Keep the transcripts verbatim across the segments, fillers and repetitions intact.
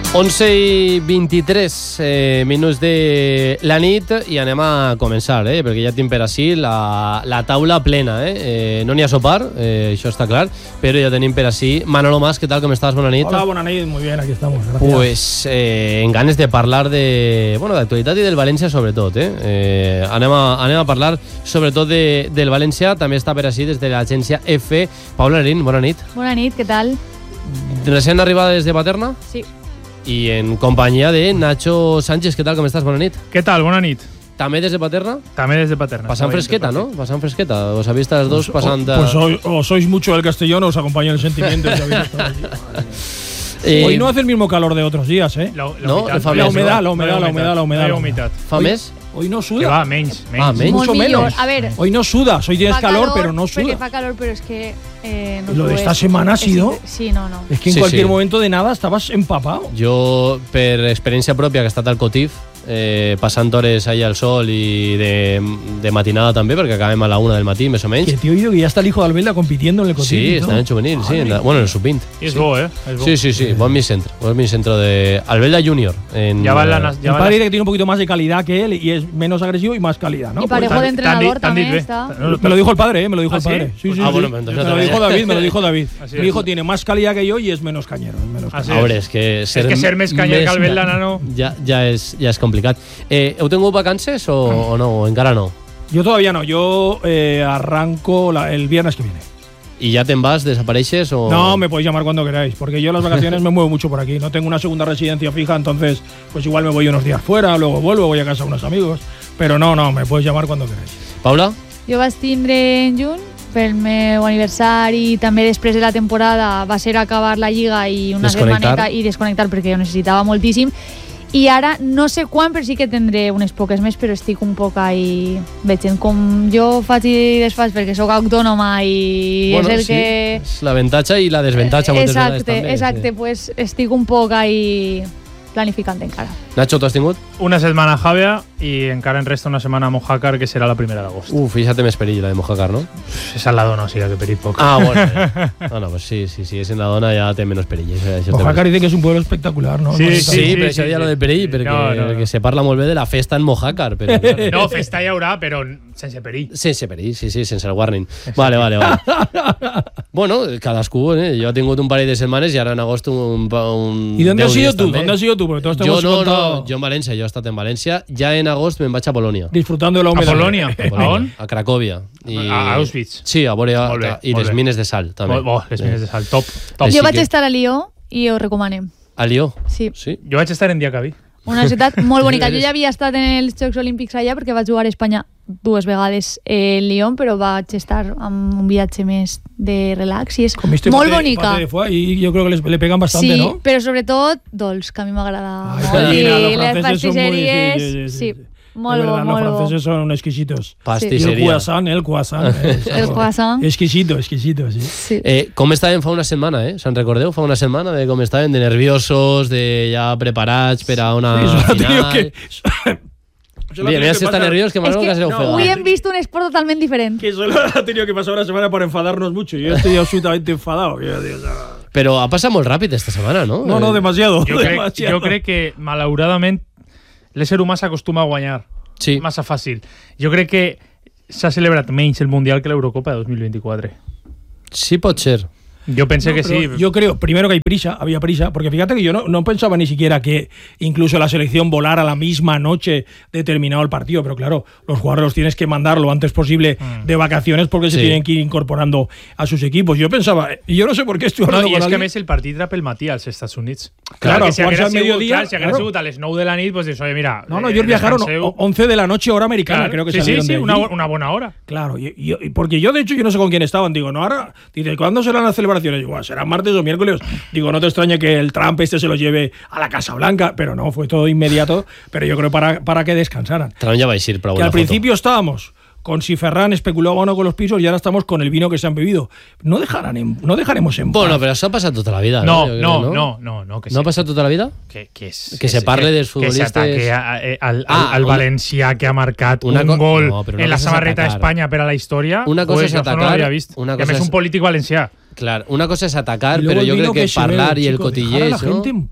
onze i vint-i-tres eh, minuts de la nit i anem a començar, eh, perquè ja tinc per ací la, la taula plena. Eh? Eh, no n'hi ha sopar, eh, això està clar, però ja tenim per ací Manolo Mas. ¿Qué tal? ¿Cómo estás? Bona nit. Hola, bona nit. Muy bien, aquí estamos. Gracias. Pues eh, en ganes de parlar de, bueno, d'actualitat i del València sobretot. Eh? Eh, anem, a, anem a parlar sobretot de, del València. També està per ací des de l'agència F. Paula Larín, bona nit. Bona nit, què tal? Recent arribada des de Paterna? Sí. I en companyia de Nacho Sánchez. ¿Qué tal? ¿Cómo estás? Bona nit. ¿Qué tal? Bona nit. ¿També des de Paterna? També des de Paterna. Pasan fresqueta, ¿no? Pasan fresqueta. Os habéis estas dos pues, pasando... Pues hoy, o sois mucho del Castellón o os acompaña el sentimiento. eh, hoy no hace el mismo calor de otros días, ¿eh? La, la, no, humedad, la, humedad, la humedad, la humedad, la humedad. La humedad. Fa més? Hoy, hoy no suda. Que va, menys, menys. Ah, menys. Mucho menos. A ver, hoy no sudas, hoy tienes calor, calor, pero no suda. Porque fa calor, pero es que... Eh, no Lo de puedes. esta semana ha sido... Es, sí, no, no. Es que en sí, cualquier sí. momento de nada estabas empapado. Jo, per experiència pròpia, que he estat al Cotif, eh, passant hores allà al sol i de, de matinada també, perquè acabem a la una del matí, més o menys. Que te he oído que ya está el hijo de Albelda compitiendo en el Cotif. Sí, està en el juvenil, sí, en la, bueno, en el sub vint. I és sí. bo, eh? És bo. Sí, sí, sí, bon mi centre. Bon mi centre de Albelda Junior. En, Ya va la, eh, ya Mi va padre la, dice que tiene un poquito más de calidad que él y es menos agresivo y más calidad, ¿no? Y parejo Pues, de entrenador tan- tan también dit bé. está. Me lo dijo el padre, ¿eh? Me lo dijo ¿Ah, el sí? padre. Sí, sí, Ah, sí. bueno, entonces me no lo te dijo vayas. David, me lo dijo David. Así Mi es. hijo tiene más calidad que yo y es menos cañero. Es menos Así cañero. A veure, és que ser, que ser més canyer que Albelda, nano. Ja, ja, és, ja és complicat. Eh, heu tingut vacances o, o no? O encara no? Yo todavía no, yo eh, arranco la- el viernes que viene. I ja te'n vas, desapareixes o...? No, me podéis llamar cuando queráis, porque yo las vacaciones me muevo mucho por aquí. No tengo una segunda residencia fija, entonces pues igual me voy unos días fuera, luego vuelvo, voy a casa de unos amigos. Pero no, no, me podéis llamar cuando queráis. Paula? Jo vaig tindre en juny pel meu aniversari i també després de la temporada va ser acabar la lliga i una Desconnectar. setmaneta i desconnectar perquè ho necessitava moltíssim. I ara no sé quan, però sí que tindré unes poques més, però estic un poc ahí veient com jo faig i desfaig perquè sóc autònoma i Bueno, és el sí, que... és l'avantatge i la desavantatge moltes exacte, vegades també. exacte, Sí. pues estic un poc ahí planificant encara. Nacho, tu has tingut? Una setmana a Javea i encara en resta una setmana a Mojácar, que serà la primera d'agost. Uf, fíjate més perill, la de Mojácar, no? Esa la dona, o sigui, que perill poc. Ah, bueno. Ja. No, no, pues sí, sí, sí, és en la dona ja té menys perill. Això, això té Mojácar menys. dice que es un pueblo espectacular, ¿no? Sí, No Sí, está- sí, sí, però sí, això sí, ja lo sí. del perill, perquè No, no, no. perquè se parla molt bé de la festa en Mojácar, però... Claro. No, festa hi haurà, però sense perill. Sense perill, sí, sí, sense el warning. Vale, vale, vale. Bueno, cadascú, eh? Jo he tingut un parell de setmanes i ara en agost un... un ¿Y dónde deu has ido dies tú? també. ¿Dónde has ido tú? Porque todos te Jo hemos no, contado no, jo en València, jo he estat en València. Ja en agost me'n vaig a Polònia. disfrutando de la A humedad. Polònia. A, Polònia, A on? a Cracòvia. I... A Auschwitz. Sí, a veure... Molt bé, I molt les bé. mines de sal, també. Bo, bo, les mines de sal, top. top. Sí Jo vaig que- estar a Lió i ho recomanem. A Lió? Sí. Sí? Jo vaig estar en Diacabí. Una ciutat molt bonica. Jo ja havia estat en els Jocs Olímpics allà perquè vaig jugar a Espanya dues vegades en Lyon, però vaig estar amb un viatge més de relax i és Comiste molt pate- bonica. pate de foie y yo creo que les, le pegan bastante, Sí, ¿no? però sobretot dolç, que a mi m'agrada Ay, molt. gallina, los I les franceses son muy... pastisseries, sí, sí, sí, sí, sí. molt Es bo, verdad, los molt bo. franceses son exquisitos. Y el Pastisseria. croissant, el croissant. eh, El croissant. Exquisito, exquisito, sí. Sí. Eh, com estàvem fa una setmana, eh? Se'n recordeu? Fa una setmana de com estàvem, de nerviosos, de ja preparats per a una Eso lo ha tenido final. que... eso lo ha Mira, tenido mira que si està pasar- nerviós, que És Manolo que que se no, ofega. avui hem vist un esport totalment diferent. Que solo ha tenido que pasar una semana por enfadarnos mucho. Yo estoy absolutamente enfadado. Yo digo, o sea, Però ha passat molt ràpid esta setmana, no? no, no, Eh, demasiado. Jo crec, demasiado. jo crec que, malauradament, l'ésser humà s'acostuma a guanyar Sí. massa fàcil. Jo crec que s'ha celebrat menys el Mundial que l'Eurocopa de dos mil vint-i-quatre. Sí pot ser. Yo pensé No, que pero sí. Yo creo, primero que hay prisa, había prisa, porque fíjate que yo no, no pensaba ni siquiera que incluso la selección volara la misma noche de terminado el partido, pero claro, los jugadores los tienes que mandar lo antes posible Mm. de vacaciones porque se Sí. tienen que ir incorporando a sus equipos. Yo pensaba, y yo no sé por qué estoy No, hablando i con és que a alguien. més el partit era pel matí als Estats Units. Claro, que si jugarse hagués al sigut, mediodía, clar, si hagués claro. sigut a les nou de la nit, pues dius, oye, mira... No, no, eh, ellos viajaron descanseu. o- once de la noche hora americana, Claro, creo que sí, sí, salieron sí, de una, allí. una buena hora. Claro, y, y- y porque yo de hecho yo no sé con quién estaban, digo, no, ahora, dice, ¿cuándo serán las celebraciones? Digo, "Ah, serán martes o miércoles. Digo, no te extrañe que el Trump este se lo lleve a la Casa Blanca, pero no, fue todo inmediato, pero yo creo para, para que descansaran. Trump ja va eixir prou Que la al foto. principio estábamos con si Ferran especulaba o no con los pisos y ahora estamos con el vino que se han bebido. No dejarán en, no dejaremos en Bueno, paz. però això ha passat tota la vida, No, no? Jo no, crec, no, no, no, que No ha sí. passat tota la vida? Que, que, és, Que se parle dels Que futbolistes- s'ataque a- a- al, Ah, al una- Valencià que ha marcat Una un co- gol no, però una en la cosa és samarreta atacar. d'Espanya per a la història. Una cosa pues és això no atacar, l'havia vist. una I a cosa més és- un polític valencià. Clar, una cosa és atacar, Y luego però el jo vino crec que se bebe, parlar i el chicos, dejar a cotilleig, la no? gente en paz.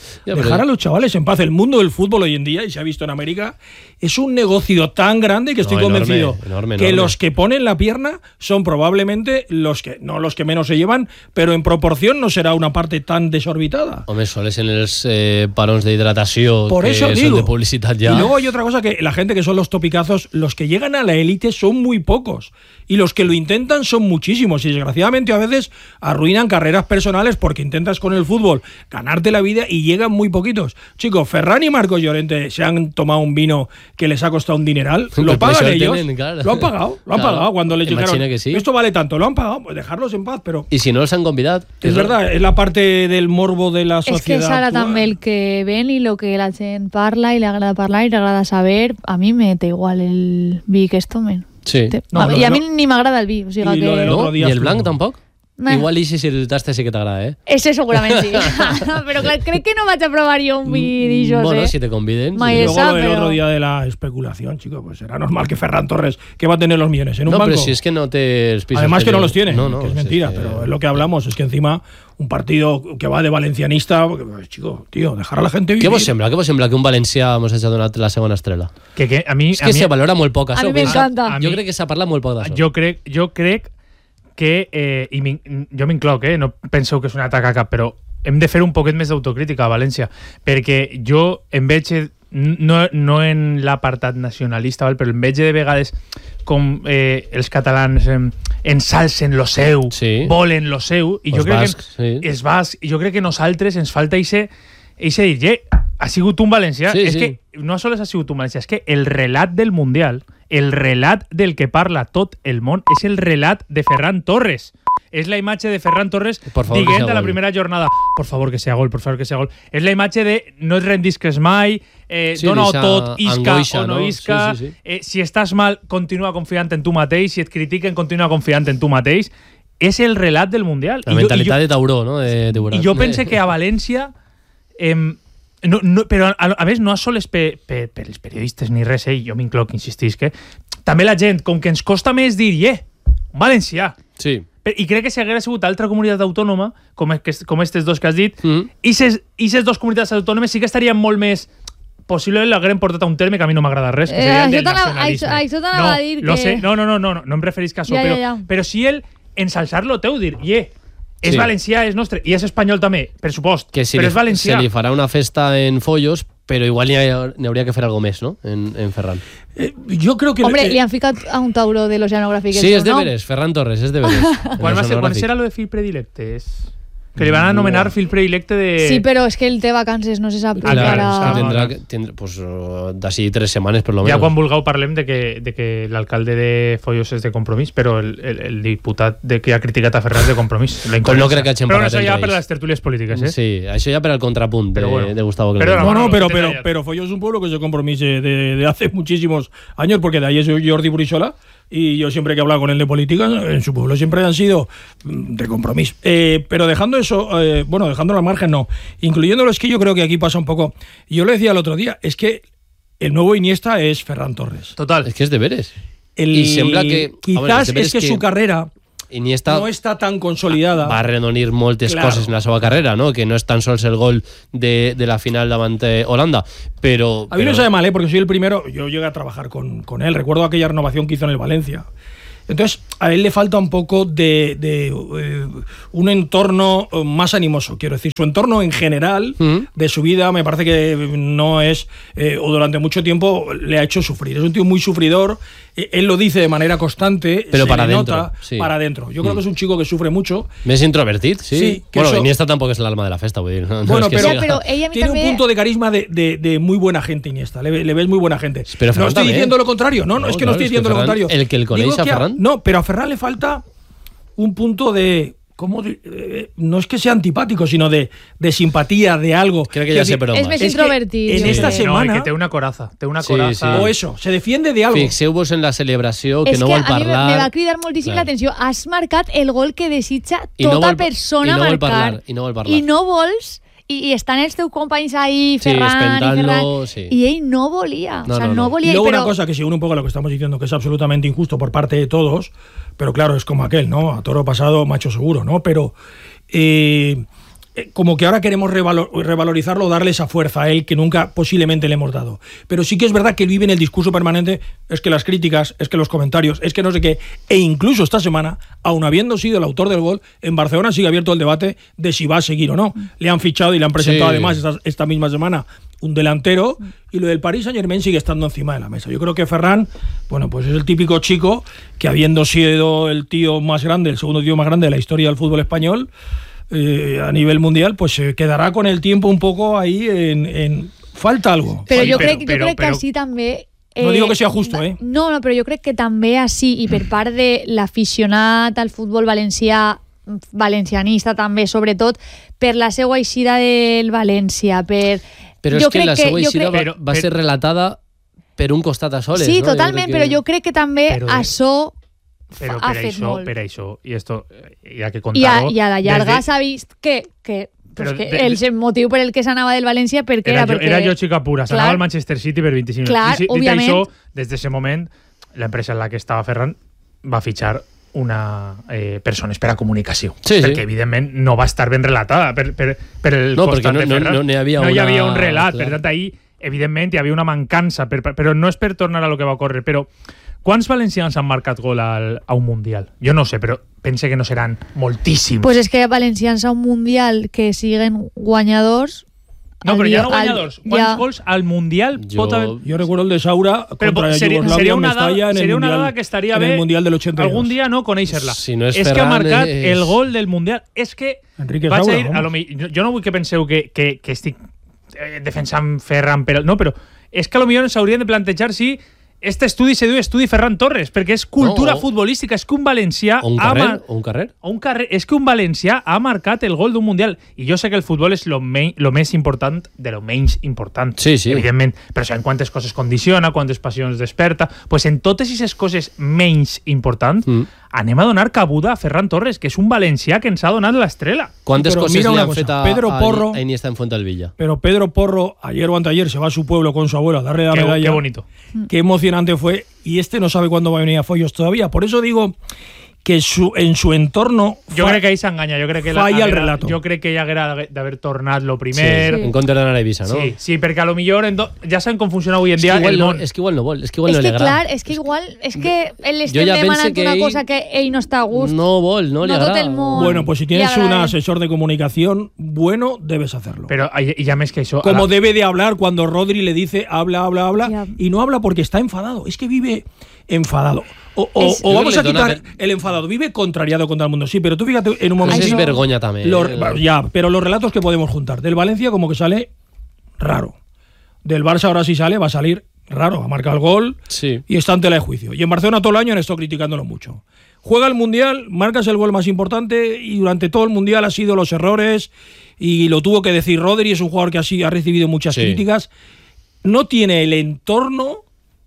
Ya, Dejar pero- a los chavales en paz. El mundo del fútbol hoy en día, y se ha visto en América, es un negocio tan grande que No, estoy enorme, convencido enorme, que enorme. los que ponen la pierna son probablemente los que, no los que menos se llevan, pero en proporción no será una parte tan desorbitada. Home, soles en els eh, parons d'hidratació Por que eso són digo. de publicitat ja. Y luego hay otra cosa, que la gente que son los topicazos, los que llegan a la élite son muy pocos. Y los que lo intentan son muchísimos. Y desgraciadamente a veces arruinan carreras personales porque intentas con el fútbol ganarte la vida y llegan muy poquitos. Chicos, Ferran y Marcos Llorente se han tomado un vino que les ha costado un dineral. Que Lo por pagan eso ellos. tienen, claro. Lo han pagado. Lo han Claro. pagado cuando les Imagina dijeron que sí. esto vale tanto. Lo han pagado. Pues dejarlos en paz. Pero I si no els han convidat... es verdad, es la parte del morbo de la És que sociedad. és ara actual. també el que ven i el que la gent parla i li agrada parlar i li agrada saber. A mi me té igual el vi que es tomen. Sí. Té- No, a- lo- I a no. mi ni m'agrada el vi. O sigui I lo que... del No? otro día I el estuvo- blanc tampoc? Nah. Igual ixi si el taste sí que t'agrada, eh? Ese segurament sí. Però clar, crec que no vaig a provar jo un vi d'aixòs, Bueno, eh? si te conviden... Mai sí. és- Luego lo del pero- otro día de la especulación, chico, pues será normal que Ferran Torres, que va a tener los millones en un No, banco. pero si es que no te... els pisos Además que no los tiene, No, no, que es si mentira, que- pero es lo que hablamos, es que encima un partido que va de valencianista, pues, chico, tío, dejar a la gente vivir. Què vos sembla? Què vos sembla que un valencià mos hagi donat la segona estrela? Que, que a mi... És a que mi, se valora molt poc, això. A mi que s'ha- m'encanta. A Jo mi- crec que s'ha parlat molt poc d'això. Jo crec, jo crec que, eh, i m'in- jo m'incloc, eh, no penseu que és un atac a cap, però hem de fer un poquet més d'autocrítica a València, perquè jo em veig, eh, no, no en l'apartat nacionalista, val, però em veig de vegades com eh, els catalans eh, ensalcen lo seu, Sí. volen lo seu, i jo Els crec bascs, que sí. els bascs, jo crec que nosaltres ens falta eixe, eixe dir, "Ye, ha sigut un valencià", Sí, és sí. que no sols ha sigut un valencià, és que el relat del Mundial, el relat del que parla tot el món, és el relat de Ferran Torres. És la imatge de Ferran Torres Por favor, que dient sea a la gol. primera jornada, por favor que sea gol, por favor que sea gol. És la imatge de no et rendisques mai, eh, Sí, dona-ho deixa tot, isca angoixa, o no no? isca, Sí, sí, sí. Eh, si estàs mal, continua confiant en tu mateix, si et critiquen, continua confiant en tu mateix. És el relat del Mundial. La I jo- i jo- mentalitat de tauró, no? De, de i jo pense que a València eh, no, no, però a, a més no sols per, per, per els periodistes ni res, eh, jo m'incloc, insistisc, que també la gent, com que ens costa més dir, yeah, un valencià. Sí. Per- I crec que si haguera sigut altra comunitat autònoma, com, es, que- com estes dos que has dit, Mm. i ses, i ses dos comunitats autònomes sí que estarien molt més... Possiblement l'hagueren portat a un terme que a mi no m'agrada res, que Eh, seria el això del t'anava- nacionalisme. això- això t'anava no, a dir lo que- sé, no, no, no, no, no, no em referisc a això, Ja, ja, però, ja. però sí el ensalçar-lo teu, dir, yeah, és Sí. valencià, és nostre, i és espanyol també, per supost, Que si però li, és valencià. se li farà una festa en Follos, però igual n'hi ha- n'hi hauria que fer alguna més, no? En, en Ferran. Eh, yo creo que... Hombre, eh, li han ficat a un tauró de l'oceanogràfic. Sí, és de no? veres. Ferran Torres, és de veres. Quan, va ser, quan serà lo de fil predilecte? És... Que li van anomenar fil predilecte de... Sí, però és que el té vacances, no se sap Ah, encara... clar, que no, tindrà, no. que tindrà pues, uh, d'ací tres setmanes, per lo menos. Ja quan vulgueu parlem de que, de que l'alcalde de Follos és de Compromís, però el, el, el diputat de que ha criticat a Ferran és de Compromís. La Però no crec que hagin Però parlat això ja entre per ells. les tertúlies polítiques, eh? Sí, això ja per al contrapunt de, Però bueno. de Gustavo Però Clemente. No, no, Bueno, pero, te pero, callas. pero Follo es un pueblo que se compromise de, de hace muchísimos años, porque de ahí es Jordi Burisola, y yo siempre que he hablado con él de política, en su pueblo siempre han sido mm, de compromiso. Eh, pero dejando eso, eh, bueno, dejándolo al margen, no. Incluyéndolo, es que yo creo que aquí pasa un poco. Yo lo decía el otro día, es que el nuevo Iniesta es Ferran Torres. Total. És que és de veres. El, Y sembla que- Quizás home, els deberes es que, que- su carrera Iniesta no está tan consolidada. va redonir moltes Claro. coses en la seva carrera, no? Que no és tan sols el gol de, de la final davant eh, Holanda, però... A mí però- no sabe mal, ¿eh? Porque soy el primero. Yo llegué a trabajar con, con él. Recuerdo aquella renovación que hizo en el Valencia. Entonces, a él le falta un poco de, de eh, un entorno eh, más animoso. Quiero decir, su entorno en general Mm. de su vida me parece que no es, eh, o durante mucho tiempo le ha hecho sufrir. Es un tío muy sufridor. Eh, él lo dice de manera constante. Pero se para le dentro, nota sí. para adentro. Yo creo Mm. que es un chico que sufre mucho. Més introvertit, sí. Sí, que bueno, eso- Iniesta tampoc és l'alma de la festa, vull dir. No, no Bueno, és que pero, siga- pero ella a mí tiene también- un punto de carisma de, de, de muy buena gente, Iniesta. Le, le ves muy buena gente. Pero no Ferran estoy también. diciendo lo contrario. No, no, No, es que claro, no estoy es que diciendo lo Ferran- contrario. el que el conoce Digo a que Ferran. No, pero a Ferran le falta un punto de... ¿Cómo? de- eh, no es que sea antipático, sino de, de simpatía, de algo. Crec que ja sé per on És vas. més Es que introvertit. en jo esta crec. semana- No, i que té una coraza. Té una Sí, coraza. sí. O eso, se defiende de algo. Fixeu-vos en la celebració, que És no que vol a mi me- parlar... me va cridar moltíssim Clar. l'atenció. Has marcat el gol que desitja I no tota vol- persona i no vol marcar. parlar, i no vol parlar. I no vols... I, i estan els teus companys ahí, Sí, Ferran i espentant-lo, Ferran, sí. i ell no volia. No, o sea, no, no, no. volia. Y luego però... una cosa que según un poco lo que estamos diciendo, que es absolutamente injusto por parte de todos, pero claro, es como aquel, ¿no? A toro pasado, macho seguro, ¿no? Pero eh, como que ahora queremos revalor, revalorizarlo, darle esa fuerza a él que nunca posiblemente le hemos dado. Pero sí que es verdad que él vive en el discurso permanente, es que las críticas, es que los comentarios, es que no sé qué, e incluso esta semana, aun habiendo sido el autor del gol, en Barcelona sigue abierto el debate de si va a seguir o no. Le han fichado y le han presentado sí. además esta, esta misma semana un delantero, y lo del Paris Saint-Germain sigue estando encima de la mesa. Yo creo que Ferran, bueno, pues es el típico chico que, habiendo sido el tío más grande, el segundo tío más grande de la historia del fútbol español, eh, a nivel mundial, pues se quedará con el tiempo un poco ahí en... en falta algo. Pero Oye, jo pero, crec, pero, jo crec pero, que així també... Eh, no digo que sea justo, eh? No, no, però jo crec que també així, i per part de l'aficionat al futbol valencià, valencianista també, sobretot, per la seva eixida del València, per... Però és que la seva eixida crec... va, va ser relatada per un costat a soles. Sí, no? totalment, que... però jo crec que també però, això però ha per fet això, molt. Per això, i esto hi ha que contar-ho... I a, I a la llarga s'ha vist que... que Pues que de, el motiu per el que s'anava del València perquè era, era perquè... Era jo xica pura, s'anava al Manchester City per vint-i-cinc clar, minuts. I òbviament. dit això, des d'aquest moment, l'empresa en la que estava Ferran va fitxar una eh, persones per a comunicació. Sí, perquè, sí. evidentment, no va estar ben relatada per, per, per el no, costat no, de Ferran. No, no, hi havia no hi una... havia un relat. Clar. Per tant, ahir, evidentment, hi havia una mancança. Per, per, però no és per tornar a lo que va ocórrer, però quants valencians han marcat gol al, a un Mundial? Jo no sé, però pense que no seran moltíssims. Pues és que valencians a un Mundial que siguen guanyadors... No, però ja no guanyadors. Al, Quants ja... gols al Mundial jo... pot haver... Jo recuerdo el de Saura però, contra seria, Yugoslavia seria en una Mestalla dada, en el seria Mundial, una dada que estaria en bé el Mundial del ochenta y dos. algun dia no conèixer-la. Si no és, és Ferran, que ha marcat és... el gol del Mundial. És que Enrique vaig Saura, a ir, a lo, jo no vull que penseu que, que, que estic eh, defensant Ferran, però, no, però és que a lo millor ens haurien de plantejar si este estudi se diu estudi Ferran Torres, perquè és cultura no, o, futbolística, és que un valencià... O un carrer, o un carrer. O un carrer. És que un valencià ha marcat el gol d'un Mundial. I jo sé que el futbol és lo, me, lo més important de lo menys important. Sí, sí. Evidentment. Però sabem quantes coses condiciona, quantes passions desperta. Pues en totes aquestes coses menys importants, mm. anem a donar cabuda a Ferran Torres, que és un valencià que ens ha donat l'estrela. Quantes pero coses li han cosa, fet a, Pedro a, Porro, a Iniesta en Fuentalvilla? Pero Pedro Porro, ayer o anteayer, se va a su pueblo con su abuelo a darle la qué, medalla. Qué bonito. Qué emocionante fue. Y este no sabe cuándo va a venir a Follos todavía. Por eso digo que su, en su entorno... Jo crec que ahí s'enganya. Jo crec que falla la, el relato. Jo crec que ja haguera d'haver tornat lo primer. Sí, sí. En contra de l'Arabisa, no? Sí, sí, perquè a lo millor en do... ja saben com funciona avui en dia el no, món. És que igual no vol, és que igual és no que li agrada. clar, és que igual, és que ell estem ja demanant una ell cosa que ell no està a gust. No vol, no li no agrada. Tot el món bueno, pues si tienes un asesor de comunicación bueno, debes hacerlo. Pero y ya me es que eso... Como la... debe de hablar cuando Rodri le dice habla, habla, habla, ya. Y no habla porque está enfadado. Es que vive enfadado. O, o, es, o vamos a quitar per... el enfadado. Vive contrariado contra el mundo. Sí, pero tú fíjate en un momento... Eso es vergonya también. Los, ya, pero los relatos que podemos juntar. Del Valencia como que sale raro. Del Barça ahora sí sale, va a salir raro. Ha marcado el gol sí. Y está en tela de juicio. Y en Barcelona todo el año han estado criticándolo mucho. Juega el Mundial, marcas el gol más importante y durante todo el Mundial ha sido los errores y lo tuvo que decir Rodri, es un jugador que así ha recibido muchas sí. críticas. No tiene el entorno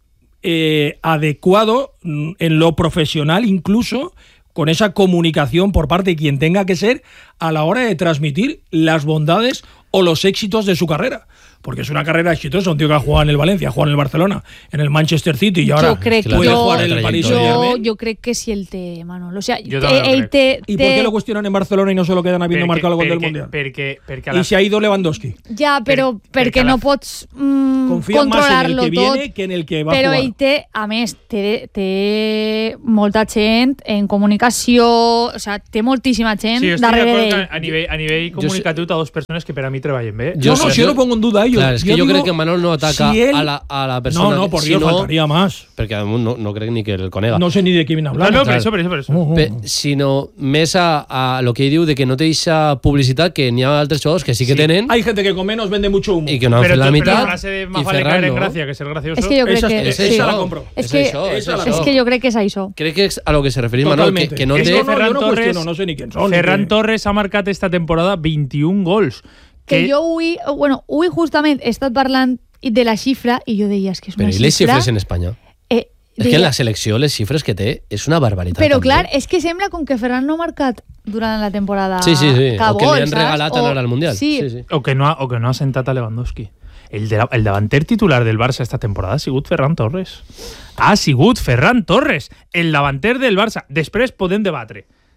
eh, adecuado en lo profesional, incluso con esa comunicación por parte de quien tenga que ser a la hora de transmitir las bondades o los éxitos de su carrera. Porque es una carrera exitosa, un tío que ha jugado en el Valencia, ha jugado en el Barcelona, en el Manchester City y ahora jo crec puede jo, jugar en el Paris jo, Saint-Germain. jo crec que sí el té, Manol. O sea, yo ell té, ¿Y por qué lo cuestionan en Barcelona y no se lo quedan habiendo perquè, marcado el gol perquè, del Mundial? Perquè, perquè la... Y se ha ido Lewandowski. Ja, però per, perquè la... no pots mm, Confía más en el que tot, viene que en el que va però a jugar. ell té, a més, té, té molta gent en comunicació, o sea, té moltíssima gent sí, darrere d'ell. A nivell, a nivell comunicatiu, sé... a dos persones que per a mi treballen bé. Yo no, no, si yo no pongo en duda a ellos. Claro, es que yo, yo creo que Manol no ataca si él... a, la, a la persona. No, no, por Dios, sino... faltaría más. Perquè no, no crec ni que el conega. No sé ni de qué viene hablando. No, no, per això, per això, per això. Uh, uh, uh. Pe, sinó més a, a lo que ell diu de que no té aquesta publicitat que n'hi ha altres jugadors que sí que sí. tenen. Hay gente que con menos vende mucho humo. I que no han pero fet la tú, mitad. Pero la frase de más vale caer en gracia que ser gracioso. Es que yo creo esa, que... esa, sí. esa la compro. Es És que, això, és esa això. es que yo creo que es això. Crec que és a lo que se referís Manol, que, que no es té... que no, Ferran yo no Torres, cuestiono, no sé ni quién son. Ferran ni Torres ha marcat esta temporada vint-i-un gols. Que, que jo avui, bueno, avui justament he estat parlant de la xifra i jo deia, és que és una Però i xifra... les xifres en Espanya? Eh, és que en la selecció les xifres que té és una barbaritat. Però també. clar, és que sembla com que Ferran no ha marcat durant la temporada sí, sí, sí. cap o que gol, li han saps? regalat o, anar al Mundial. Sí. Sí, sí. O que no ha, o que no ha sentat a Lewandowski. El, de la, el davanter titular del Barça esta temporada ha sigut Ferran Torres. Ha sigut Ferran Torres, el davanter del Barça. Després podem debatre.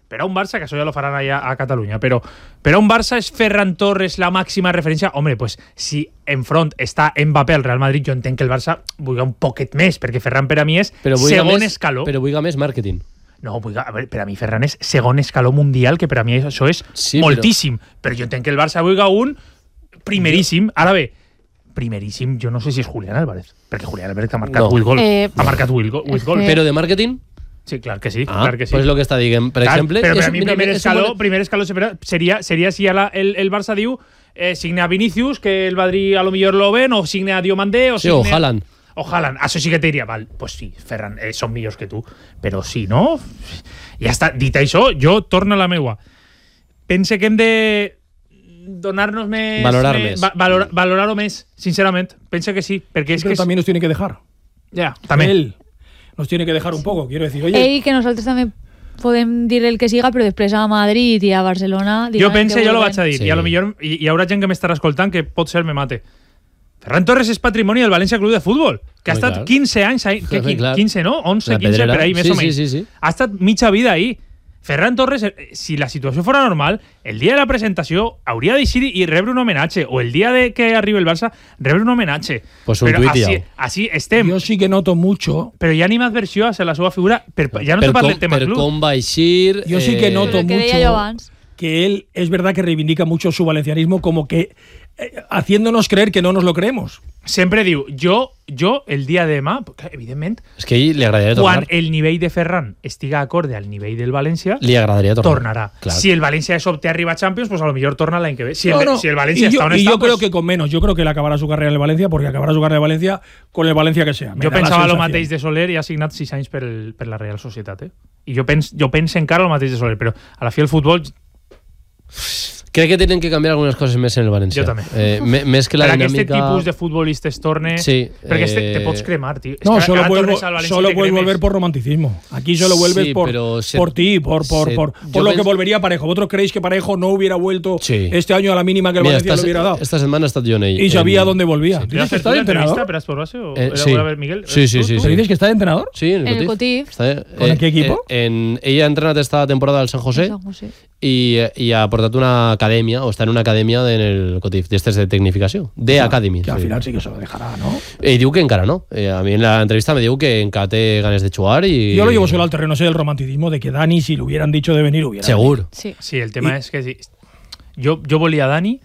Per a un Barça, que això ja lo faran allà a Catalunya, però per a un Barça és Ferran Torres la màxima referència? Home, pues si enfront està Mbappé al Real Madrid, jo entenc que el Barça vulgui un poquet més, perquè Ferran per a mi és segon més, escaló. Però vulgui més màrqueting. No, vull, a veure, per a mi Ferran és segon escaló mundial, que per a mi això és sí, moltíssim. Però... però jo entenc que el Barça vulgui un primeríssim. Ara bé, primeríssim, jo no sé si és Julián Álvarez, perquè Julián Álvarez ha marcat vuit no. gols. Eh, ha marcat vuit gols. Però de màrqueting? Sí, clar que sí. Ah, clar que sí. Pues lo que està dient. Per clar, exemple... Però per és, a mi mira, primer, mira, escaló, molt... primer escaló seria, seria, seria si el, el Barça diu eh, signe a Vinicius, que el Madrid a lo millor lo ven, o signe a Diomandé, o sí, signe... o Haaland. O Haaland. Això sí que te diria, val, pues sí, Ferran, eh, són millors que tu. Però sí, no? Ja està. Dit això, jo torno a la meua. Pense que hem de donar-nos més... Valorar més. més. Va, valor, valorar-ho més, sincerament. Pense que sí. Perquè sí, és però que també nos tiene que dejar. Ja, també. Él nos tiene que dejar un poco, quiero decir, oye... Ell que nosaltres també podem dir el que siga, però després a Madrid i a Barcelona... Jo pense, jo lo vaig a dir, sí. i a lo millor hi, hi haurà gent que m'estarà escoltant que pot ser me mate. Ferran Torres és patrimoni del València Club de Futbol, que ha estat quinze anys, que, quinze, no? onze, quinze, per ahí, més sí, o menys. Sí, sí, sí. Ha estat mitja vida ahí. Ferran Torres, si la situació fora normal, el dia de la presentació hauria d'eixir i rebre un homenatge, o el dia de que arribi el Barça, rebre un homenatge. Pues un però tuit així, ja. així estem. Jo sí que noto mucho... Però hi ha animadversió a la seva figura, per, ja no per te parle del tema per club. Com va eixir... Yo sí que noto Pero que mucho deia yo abans. que él es verdad que reivindica mucho su valencianismo, como que eh, haciéndonos creer que no nos lo creemos. Sempre diu, jo, jo el dia de demà, evidentment, és que a ell li agradaria tornar. quan el nivell de Ferran estiga acorde al nivell del València, li agradaria tornar. tornarà. Claro. Si el València de sobte arriba a Champions, pues a lo millor torna l'any que ve. Si el, No, no. si el València y yo, està on y està, yo pues, creo que con menos. Yo creo que él acabará su carrera en el Valencia, porque acabará su carrera en el Valencia con el Valencia que sea. Me jo da la pensava el sensación. mateix de Soler i ha signat sis anys per, el, per la Real Societat. Eh? I jo penso jo penso encara el mateix de Soler, però a la fi el futbol... Crec que tenen que canviar algunes coses més en el València. Jo també. Eh, més que la per dinàmica... aquest tipus de futbolistes torne... Sí, perquè eh... te pots cremar, tío. No, es que solo ahora puedes, al Valencia solo te puedes cremes. volver por romanticismo. Aquí solo vuelves Sí, por, pero se- por ti, por, por, se- por, yo por lo que pens- volvería Parejo. ¿Vosotros creéis que Parejo no hubiera vuelto Sí. este año a la mínima que el Mira, Valencia esta, le hubiera dado? esta setmana he estat jo en ell. Y sabía en- dónde volvía. Sí. ¿Dices que ¿Has está de entrenador? ¿Pero has por base? ¿O Eh, era sí. por haber Miguel? Sí, sí, ¿Tú, sí, tú? ¿Pero dices que está de entrenador? Sí, en el, En el Cotif. Cotif. Està, ¿Con eh, qué equipo? Eh, en, ella ha entrenat esta temporada al San José San José. i, i ha portat una acadèmia, o està en una acadèmia en el Cotif, d'estes de tecnificació, de Academy. Que al sí. final sí que se lo dejará, ¿no? Eh, diu que encara no. Eh, a mi en la entrevista me diu que encara té ganes de jugar i... Yo lo llevo solo al terreno ese del romanticismo de que Dani, si le hubieran dicho de venir, hubiera Segur. Sí. Sí, el tema I- és que sí. jo, jo volia Dani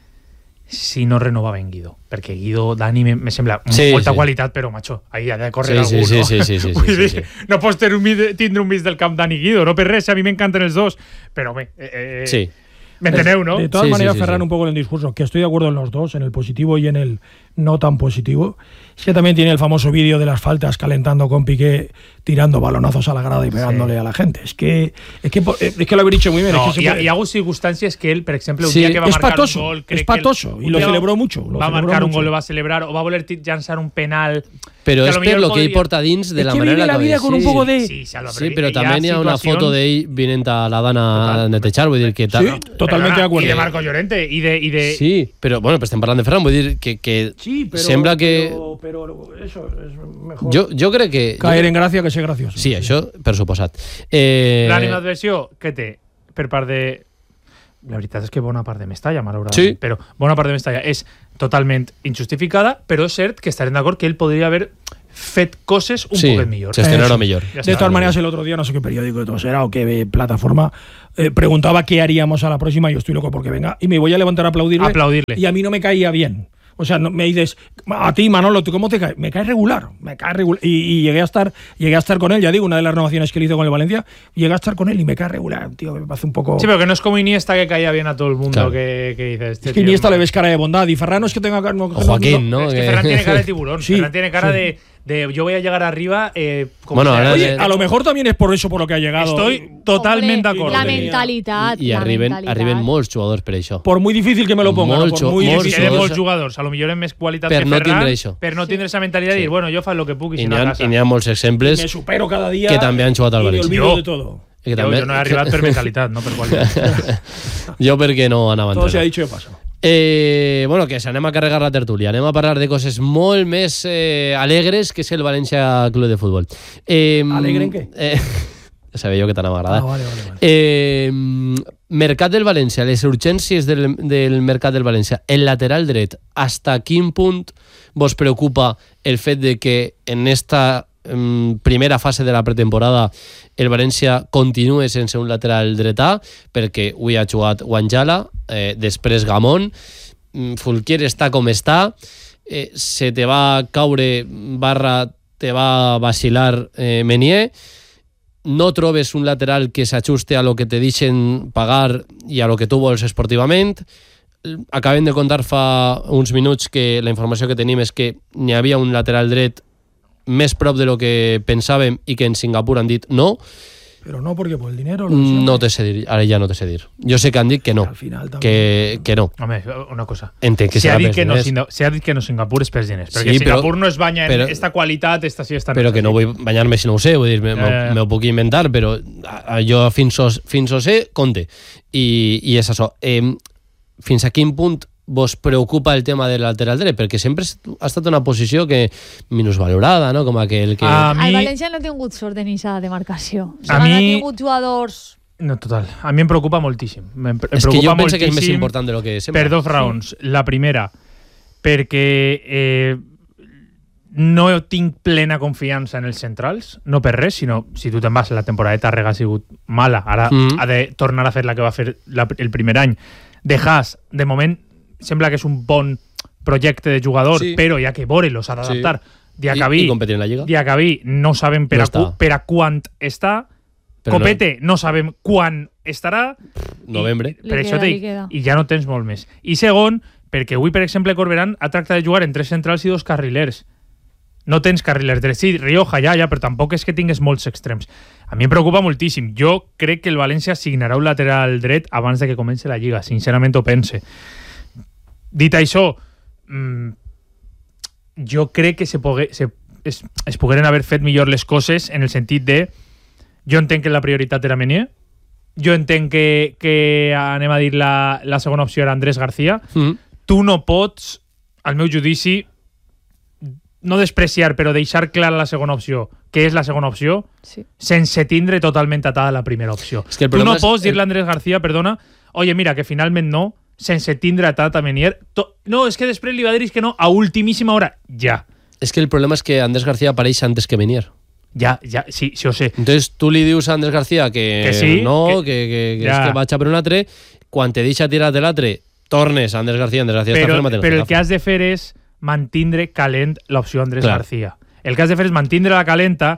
si no renovava en Guido, perquè Guido, Dani me, me sembla Sí, molta sí. qualitat, però macho, ahí ha de córrer Sí, algú, sí, no? sí, sí, sí, sí, Vull sí, dir, sí. no pots tenir un mig, tindre un mig del camp Dani Guido, no per res, a mi m'encanten els dos, però bé, eh, eh, Sí. m'enteneu, no? De todas Sí, sí, maneras, sí, Ferran, sí. un poco en el discurso, que estoy de acuerdo en los dos, en el positivo y en el no tan positivo. Es que también tiene el famoso vídeo de las faltas calentando con Piqué, tirando balonazos a la grada y pegándole a la gente. Es que, es que, es que lo habéis dicho muy bien. No, es que se hi, ha, puede- hi ha hagut circumstàncies que ell, per exemple, un Sí, dia que va es marcar patoso, un gol... es crec que patoso, el- y lo un dia celebró mucho, lo va celebró marcar un mucho. gol, lo va celebrar, o va voler llançar un penal... Però que a és lo per millor lo que ell podria- porta dins de Es la que manera vive la que vida va con un eixir. poco de... Sí, ja lo- Sí, però hi ha també n'hi ha una situacions- foto d'ell vinent a la dana a Total. netejar, vull dir que... Sí, totalmente de acuerdo. I de Marco Llorente, i de... I de Sí, però bueno, però estem parlant de Ferran, vull dir que, que Sí, pero, sembla que... Pero, pero eso es mejor Jo, jo crec que... caer jo, en gracia que ser gracioso. Sí, això per suposat. Eh, l'animadversió que té per part de... La veritat és que bona part de Mestalla, malauradament, Sí. però bona part de Mestalla és totalment injustificada, però és cert que estarem d'acord que ell podria haver fet coses un sí, poquet millor. gestionar-ho Eso. millor. Ya De está. todas maneras, el otro día, no sé qué periódico de todo será o qué eh, plataforma, eh, preguntaba qué haríamos a la próxima. Yo estoy loco porque venga y me voy a levantar a aplaudirle. Aplaudirle. Y a mí no me caía bien. O sea, no, me dices, a ti, Manolo, ¿tú cómo te cae? Me cae regular, me cae regular. Y, y llegué a estar llegué a estar con él, ya digo, una de las renovaciones que él hizo con el Valencia, llegué a estar con él y me cae regular, tío, me parece un poco... Sí, pero que no es como Iniesta que caía bien a todo el mundo, Claro. que, que dice este es que tío, Iniesta no. le ves cara de bondad y Ferran no es que tenga cara... No, O Joaquín, ¿no? Es que Que- Ferran tiene cara de tiburón. Sí, Ferran tiene cara sí. de, de yo voy a llegar arriba. Eh, como Bueno, sea. ahora Oye, de- a lo mejor también es por eso por lo que ha llegado. Estoy totalmente de Hombre, acuerdo. La mentalitat. I la arriben, mentalitat. arriben molts jugadors per això. Por muy difícil que me lo ponga, Molt ¿no? xo- por muy molt Si difícil. queden jugadors- molts jugadors, a lo millor en més qualitat Per que no Ferran, tindre això. per no tindre esa mentalidad de Sí. dir, bueno, jo faig lo que puc i I si n'hi no a ha, casa. i n'hi ha molts exemples Me supero cada día que també han jugat al y me València. olvido Jo. de todo. que Jo, també, jo no he arribat per mentalitat, no per qualitat. jo perquè no anava a Todo se ha entrenar. dicho de paso. Eh, bueno, que s'anem a carregar la tertúlia. Anem a parlar de coses molt més eh, alegres que és el València Club de Futbol. Eh, ¿Alegre en qué? Eh, sabia jo que t'anava a agradar. Ah, vale, vale, vale. Eh, mercat del València, les urgències del, del mercat del València, el lateral dret, hasta quin punt vos preocupa el fet de que en esta eh, primera fase de la pretemporada el València continue sense un lateral dretà, perquè avui ha jugat Wanjala, eh, després Gamón, Fulquier està com està, eh, se te va caure barra te va vacilar eh, Menier, no trobes un lateral que s'ajuste a lo que te deixen pagar i a lo que tu vols esportivament. Acabem de contar fa uns minuts que la informació que tenim és que n'hi havia un lateral dret més prop de lo que pensàvem i que en Singapur han dit no. Pero no porque por el dinero. No te sé dir, ara ja no te sé dir. Jo sé que han dit que no, al final que, que no. Home, una cosa. Entenc que si ha serà dit pels que no, diners. Singa- si ha dit que no Singapur és pels diners, perquè Sí, però- Singapur no es banya però- en esta qualitat, esta sí, esta no. Però que no vull banyar-me si no ho sé, vull dir, me, Ja, ja, ja. me ho puc inventar, però a- a- jo fins ho, fins ho sé, compte. I, i és això. Eh, fins a quin punt vos preocupa el tema del lateral dret? Perquè sempre ha estat una posició que minusvalorada, no? Com aquell que... A El mi, València no ha tingut sort en aquesta demarcació. O sigui, A no mi- ha tingut jugadors... no, total. A mi em preocupa moltíssim. Em, em és que jo preocupa penso que és més moltíssim important de lo que sembla. per dos raons. La primera, perquè eh, no tinc plena confiança en els centrals, no per res, sinó si tu te'n vas, la temporada de Tàrrega ha sigut mala, ara Mm. ha de tornar a fer la que va fer la, el primer any. De Haas, de moment, sembla que és un bon projecte de jugador, Sí. però hi ha que veure-lo, s'ha d'adaptar. I, Diacabí, I competir en la Lliga. Diacabí no sabem per, No a, cu, està. per a quant està, Però Copete no. no sabem quan estarà, Novembre. I, per Li això queda, t'he li dit, queda. i ja no tens molt més. I segon, perquè avui, per exemple, Corberán ha tractat de jugar en tres centrals i dos carrilers. No tens carrilers drets. Sí, Rioja ja, ja, però tampoc és que tingues molts extrems. A mi em preocupa moltíssim. Jo crec que el València signarà un lateral dret abans de que comenci la Lliga. Sincerament ho pense. Dit això, mmm, jo crec que se, pogue, se es, es pogueren haver fet millor les coses en el sentit de jo entenc que la prioritat era Menier, jo entenc que, que anem a dir la, la segona opció era Andrés García. Mm. Tu no pots, al meu judici, no despreciar, però deixar clara la segona opció, que és la segona opció, Sí. sense tindre totalment atada la primera opció. És que el tu no problema és- pots dir-li a Andrés García, perdona, oye, mira, que finalment no, sense tindre atat a Menier. To no, és que després li va dir que no a ultimíssima hora. Ja. És que el problema és que Andrés García apareix antes que Menier. Ja, ja, sí, sí ho sé. Entonces tu li dius a Andrés García que, Que sí, no, que- que, que, que, Ja. és que vaig a per un altre, quan te deixa tirar de l'altre, tornes a Andrés García, Andrés García està Però, ferma, però el que has de fer és mantindre calent l'opció Andrés Clar. García. El que has de fer és mantindre la calenta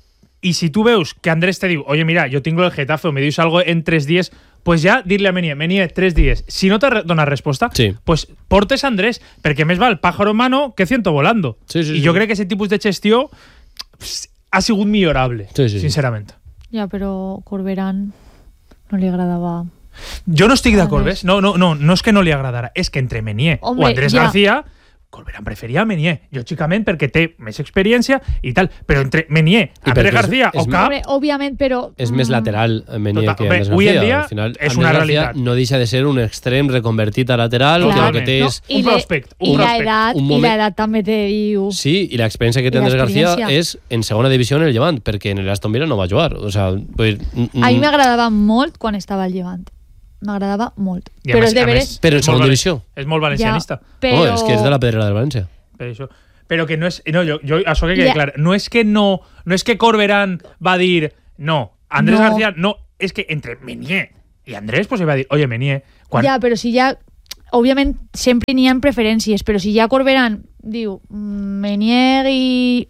i si tu veus que Andrés te diu oye, mira, yo tengo el Getafe o me dius algo en tres días, pues ja dir-li a Menier, Menier, tres días. Si no te re- dona resposta, Sí. pues portes a Andrés, perquè més val pájaro en mano que ciento volando. Sí, sí, I sí. jo crec que aquest tipus de gestió pss, ha sigut millorable, Sí, sí, sí. sincerament. Ja, però Corberán no li agradava... Jo no estic d'acord, Andrés. ves? No, no, no, no és que no li agradara, és que entre Menier Hombre, o Andrés ja. García, Corberán preferia Menier, lògicament perquè té més experiència i tal, però entre Menier, I Andrés perquè és- García és o Cap, Hombre, òbviament, però... És més mm, lateral Menier Total, que home, Andrés avui en García. dia Al final, és Andrés una García realitat. no deixa de ser un extrem reconvertit a lateral, Clar. que el que té No, és... i un le- prospect, un I la prospect. edat, Un i moment- la edat també te diu... Sí, i l'experiència que té I Andrés García l'experiència. és en segona divisió en el Llevant, perquè en el Aston Villa no va jugar. O sea, pues, mm, A mi m'agradava molt quan estava al Llevant. M'agradava molt. I a Però més- és de a veres... més, Però en és segona molt divisió. valen- És molt valencianista. però... Oh, és que és de la Pedrera del València. Per això. Però que no és... No, jo, jo, això que quede Ja. clar. No és que no... No és que Corberán va dir... No, Andrés No. García no. És que entre Menier i Andrés pues, va dir, oye, Menier... Quan, Ja, però si ja... Òbviament, sempre n'hi ha preferències, però si ja Corberán diu mm, Menier i...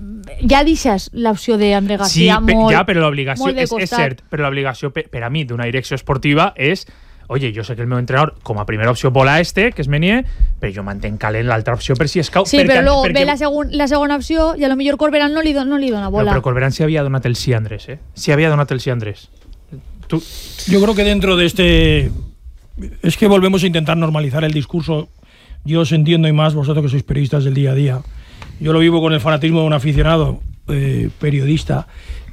Ja deixes l'opció d'André sí, García pe, molt... ja, però l'obligació... molt de És, és costat. cert, però l'obligació per, per a mi d'una direcció esportiva és oye, jo sé que el meu entrenador com a primera opció vola este, que és Menier, però jo mantenc calent l'altra opció per si escau. Sí, perquè, però luego perquè, ve la, segun, la segona opció i a lo millor Corberán no li, do, no li dona No, bola. però Corberán sí havia donat el sí a Andrés, eh? Sí havia donat el sí a Andrés. Tu, Yo creo que dentro de este... Es que volvemos a intentar normalizar el discurso. Yo os entiendo y más vosotros que sois periodistas del día a día. Yo lo vivo con el fanatismo de un aficionado eh, periodista.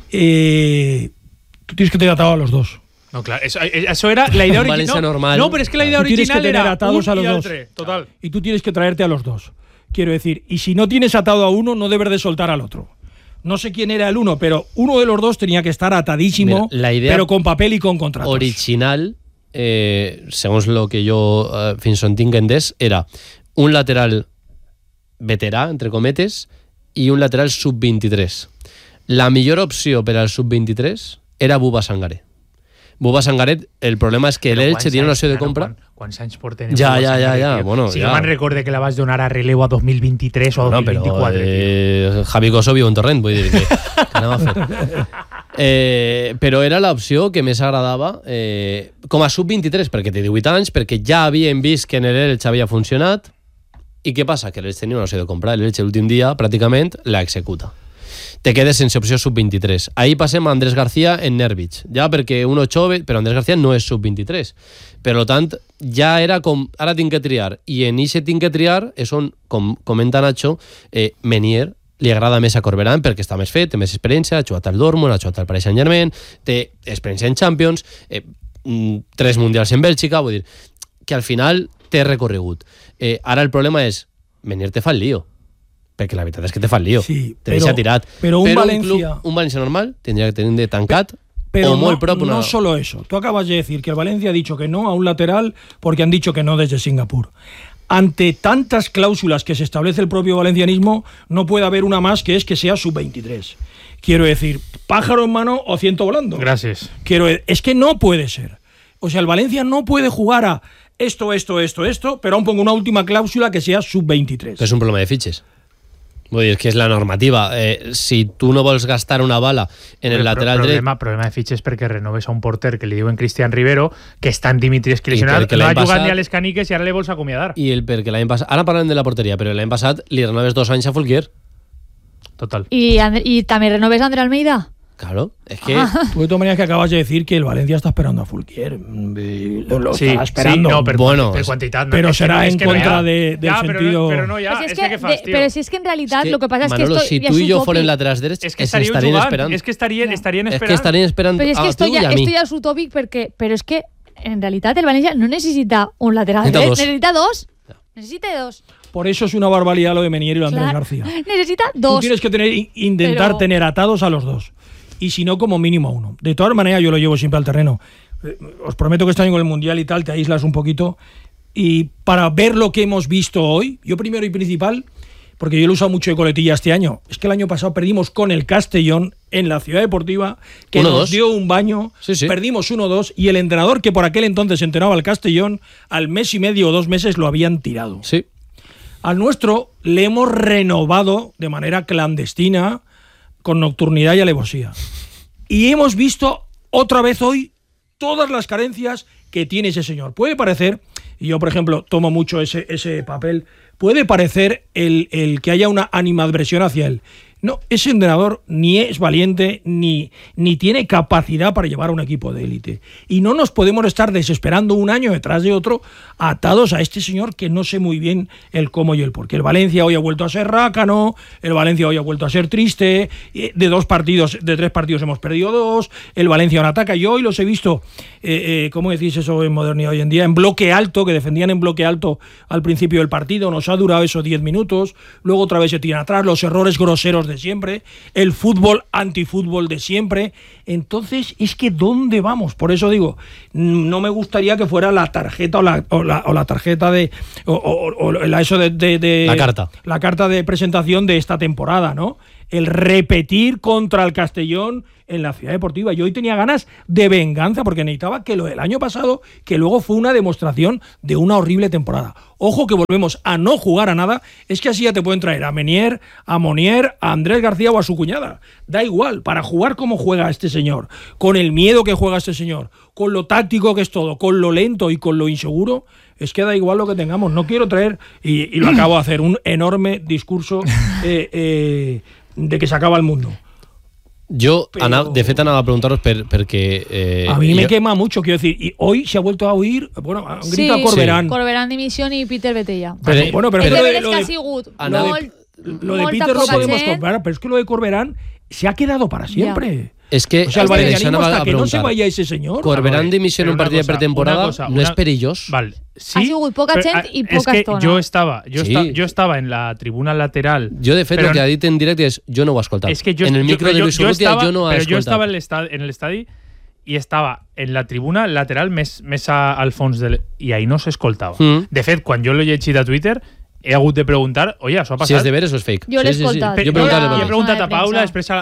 Eh, tú tienes que tener atado a los dos. no, clar, eso, eso era la idea Un original. València No, normal. no, però és que la idea Tú tienes que original tener era atados un a los i dos. altre. Total. Y tú tienes que traerte a los dos. Quiero decir, y si no tienes atado a uno, no debes de soltar al otro. no sé quién era el uno, pero uno de los dos tenía que estar atadísimo, Mira, la idea pero con papel y con contratos. Original, eh, segons lo que jo eh, fins on tinc entès, era un lateral veterà, entre cometes, i un lateral sub vint-i-tres. La millor opció per al sub vint-i-tres era Buba Sangaré. Buba Sangaret, el problema és que l'Elche tiene una opció de compra. Quants anys porten? Ja, ja, ja, ja. Bueno, si ja. no me'n recorde que la vas donar a relevo a dos mil vint-i-tres o a dos mil vint-i-quatre. No, però, eh, Javi Coso viu en Torrent, vull dir que, que anem a fer. Eh, però era l'opció que més agradava eh, com a sub vint-i-tres, perquè té divuit anys, perquè ja havien vist que en l'Elche havia funcionat. I què passa? Que l'Elche tenia una opció de comprar. L'Elche l'últim dia, pràcticament, la executa. Te quedes sense opció sub vint-i-tres. Ahí passem a Andrés García en Nervich, ja perquè uno jove, però Andrés García no és sub vint-i-tres. Per tant, ja era com, ara tinc que triar, i en ixe tinc que triar és on, com comenta Nacho, eh, Menier li agrada més a Corberán perquè està més fet, té més experiència, ha jugat al Dortmund, ha jugat al Paris Saint-Germain, té experiència en Champions, eh, tres mundials en Bèlgica, vull dir que al final té recorregut. Eh, ara el problema és, Menier te fa el lío, perquè la veritat és que te fa el lío, sí, te deixa tirat. Però un però Valencia... Un, club, un Valencia normal tendría que tener de tancat pero o muy no, propio. No una... solo eso. Tú acabas de decir que el Valencia ha dicho que no a un lateral porque han dicho que no desde Singapur. Ante tantas cláusulas que se establece el propio valencianismo, no puede haber una más que es que sea sub veintitrés. Quiero decir, pájaro en mano o ciento volando. Gracias. Quiero, es que no puede ser. O sea, el Valencia no puede jugar a esto, esto, esto, esto, pero aún pongo una última cláusula que sea sub veintitrés. Es un problema de fiches. Vull dir, és que és la normativa. Eh, si tu no vols gastar una bala en el Però, lateral problema, dret... Problema de fitxes perquè renoves a un porter que li diuen Cristian Rivero, que està en Dimitris lesionat, no ha jugat passat, ni a les caniques i ara le vols acomiadar. I el perquè l'any passat... Ara parlem de la porteria, però l'any passat li renoves dos anys a Fulquier. Total. ¿Y, y también renoves a André Almeida? Claro, es que... Ah. Tú de todas maneras que acabas de decir que el Valencia está esperando a Fulquier. Lo, lo sí, está esperando. Sí, no, per, bueno, per quantitat. No, pero será es en que contra no de, del ya, sentido... Pero, pero no ya, pues es, es que, que, que fas, de, tío. Pero si es que en realidad es que, lo que pasa Manolo, es que esto si tú y yo fueren laterals drets, es que estarían estarían esperando. Es que estarían, no. estarían Es esperando. que estarían esperando Pero es que a esto tu ya, y a mí. esto ya es utópico, porque, pero es que en realidad el Valencia no necesita un lateral, Necesita ¿eh? dos. necesita dos. Necesita dos. Por eso es una barbaridad lo de Menier y lo de Andrés Claro. García. Necesita Tú dos. tienes que tener, intentar Pero- tener atados a los dos. Y si no, como mínimo a uno. De todas maneras, yo lo llevo siempre al terreno. Eh, Os prometo que este año con el Mundial y tal te aíslas un poquito. Y para ver lo que hemos visto hoy, yo primero y principal, porque yo lo he usado mucho de coletilla este año, es que el año pasado perdimos con el Castellón en la Ciudad Deportiva, que uno nos dos. dio un baño, Sí, sí. perdimos uno dos, y el entrenador que por aquel entonces entrenaba al Castellón, al mes y medio o dos meses lo habían tirado. Sí. Al nuestro le hemos renovado de manera clandestina, con nocturnidad y alevosía. Y hemos visto otra vez hoy todas las carencias que tiene ese señor. Puede parecer, y yo por ejemplo tomo mucho ese, ese papel, puede parecer el, el que haya una animadversión hacia él. No, ese entrenador ni es valiente ni, ni tiene capacidad para llevar un equipo de élite. Y no nos podemos estar desesperando un año detrás de otro atados a este señor que no sé muy bien el cómo y el por qué. El Valencia hoy ha vuelto a ser rácano, el Valencia hoy ha vuelto a ser triste, de dos partidos, de tres partidos hemos perdido dos, el Valencia no ataca. Yo hoy los he visto, eh, eh, ¿cómo decís eso en modernidad hoy en día? En bloque alto, que defendían en bloque alto al principio del partido, nos ha durado esos diez minutos, luego otra vez se tiran atrás, los errores groseros de siempre, el fútbol antifútbol de siempre. Entonces, es que ¿dónde vamos? Por eso digo, no me gustaría que fuera la tarjeta o la, o la, o la tarjeta de o, o, o la, eso de, de, de La carta. la carta de presentación de esta temporada, ¿no? El repetir contra el Castellón en la Ciudad Deportiva. Yo hoy tenía ganas de venganza porque necesitaba que lo del año pasado, que luego fue una demostración de una horrible temporada. Ojo que volvemos a no jugar a nada, es que así ya te pueden traer a Menier, a Monier, a Andrés García o a su cuñada. Da igual, para jugar como juega este señor, con el miedo que juega este señor, con lo táctico que es todo, con lo lento y con lo inseguro, es que da igual lo que tengamos. No quiero traer, y, y lo acabo de hacer, un enorme discurso eh, eh, de que se acaba el mundo. Jo, Però... anava, de fet, anava a preguntar-vos per, perquè... Eh, a mí me jo... quema mucho, quiero decir, y hoy se ha vuelto a oír, bueno, han Sí, gritado Corberán. Corberán dimisión y Peter Betella. Pero, bueno, pero El es que lo deber de, és lo que ha de, sigut Anava- molt, lo de molta Peter lo poca podemos gent. comprar, pero es que lo de Corberán se ha quedado para siempre. Es que o sea, el es que valencianismo deixant hasta que no se preguntar. vaya ese señor. Corberán veure, dimissió en però un una partit de cosa, pretemporada una cosa, no una- és perillós. Val, sí, Ha sigut poca però, gent ah, i poca és que estona. jo estava, jo, Sí. esta, jo estava en la tribuna lateral. Jo, de fet, però el que ha dit en directe és jo no ho he escoltat. És que jo, en el micro jo, de jo, Luis jo Urrutia estava, jo no he però jo estava escoltat. en l'estadi i estava en la tribuna lateral més, més a, al fons del, i ahí no s'escoltava. Mm. De fet, quan jo l'he llegit a Twitter, he hagut de preguntar, oye, això ha passat? Si és de veres o és fake. Jo l'he escoltat. Però Jo he jo, preguntat, jo he però- preguntat a de Paula, premsa. després a,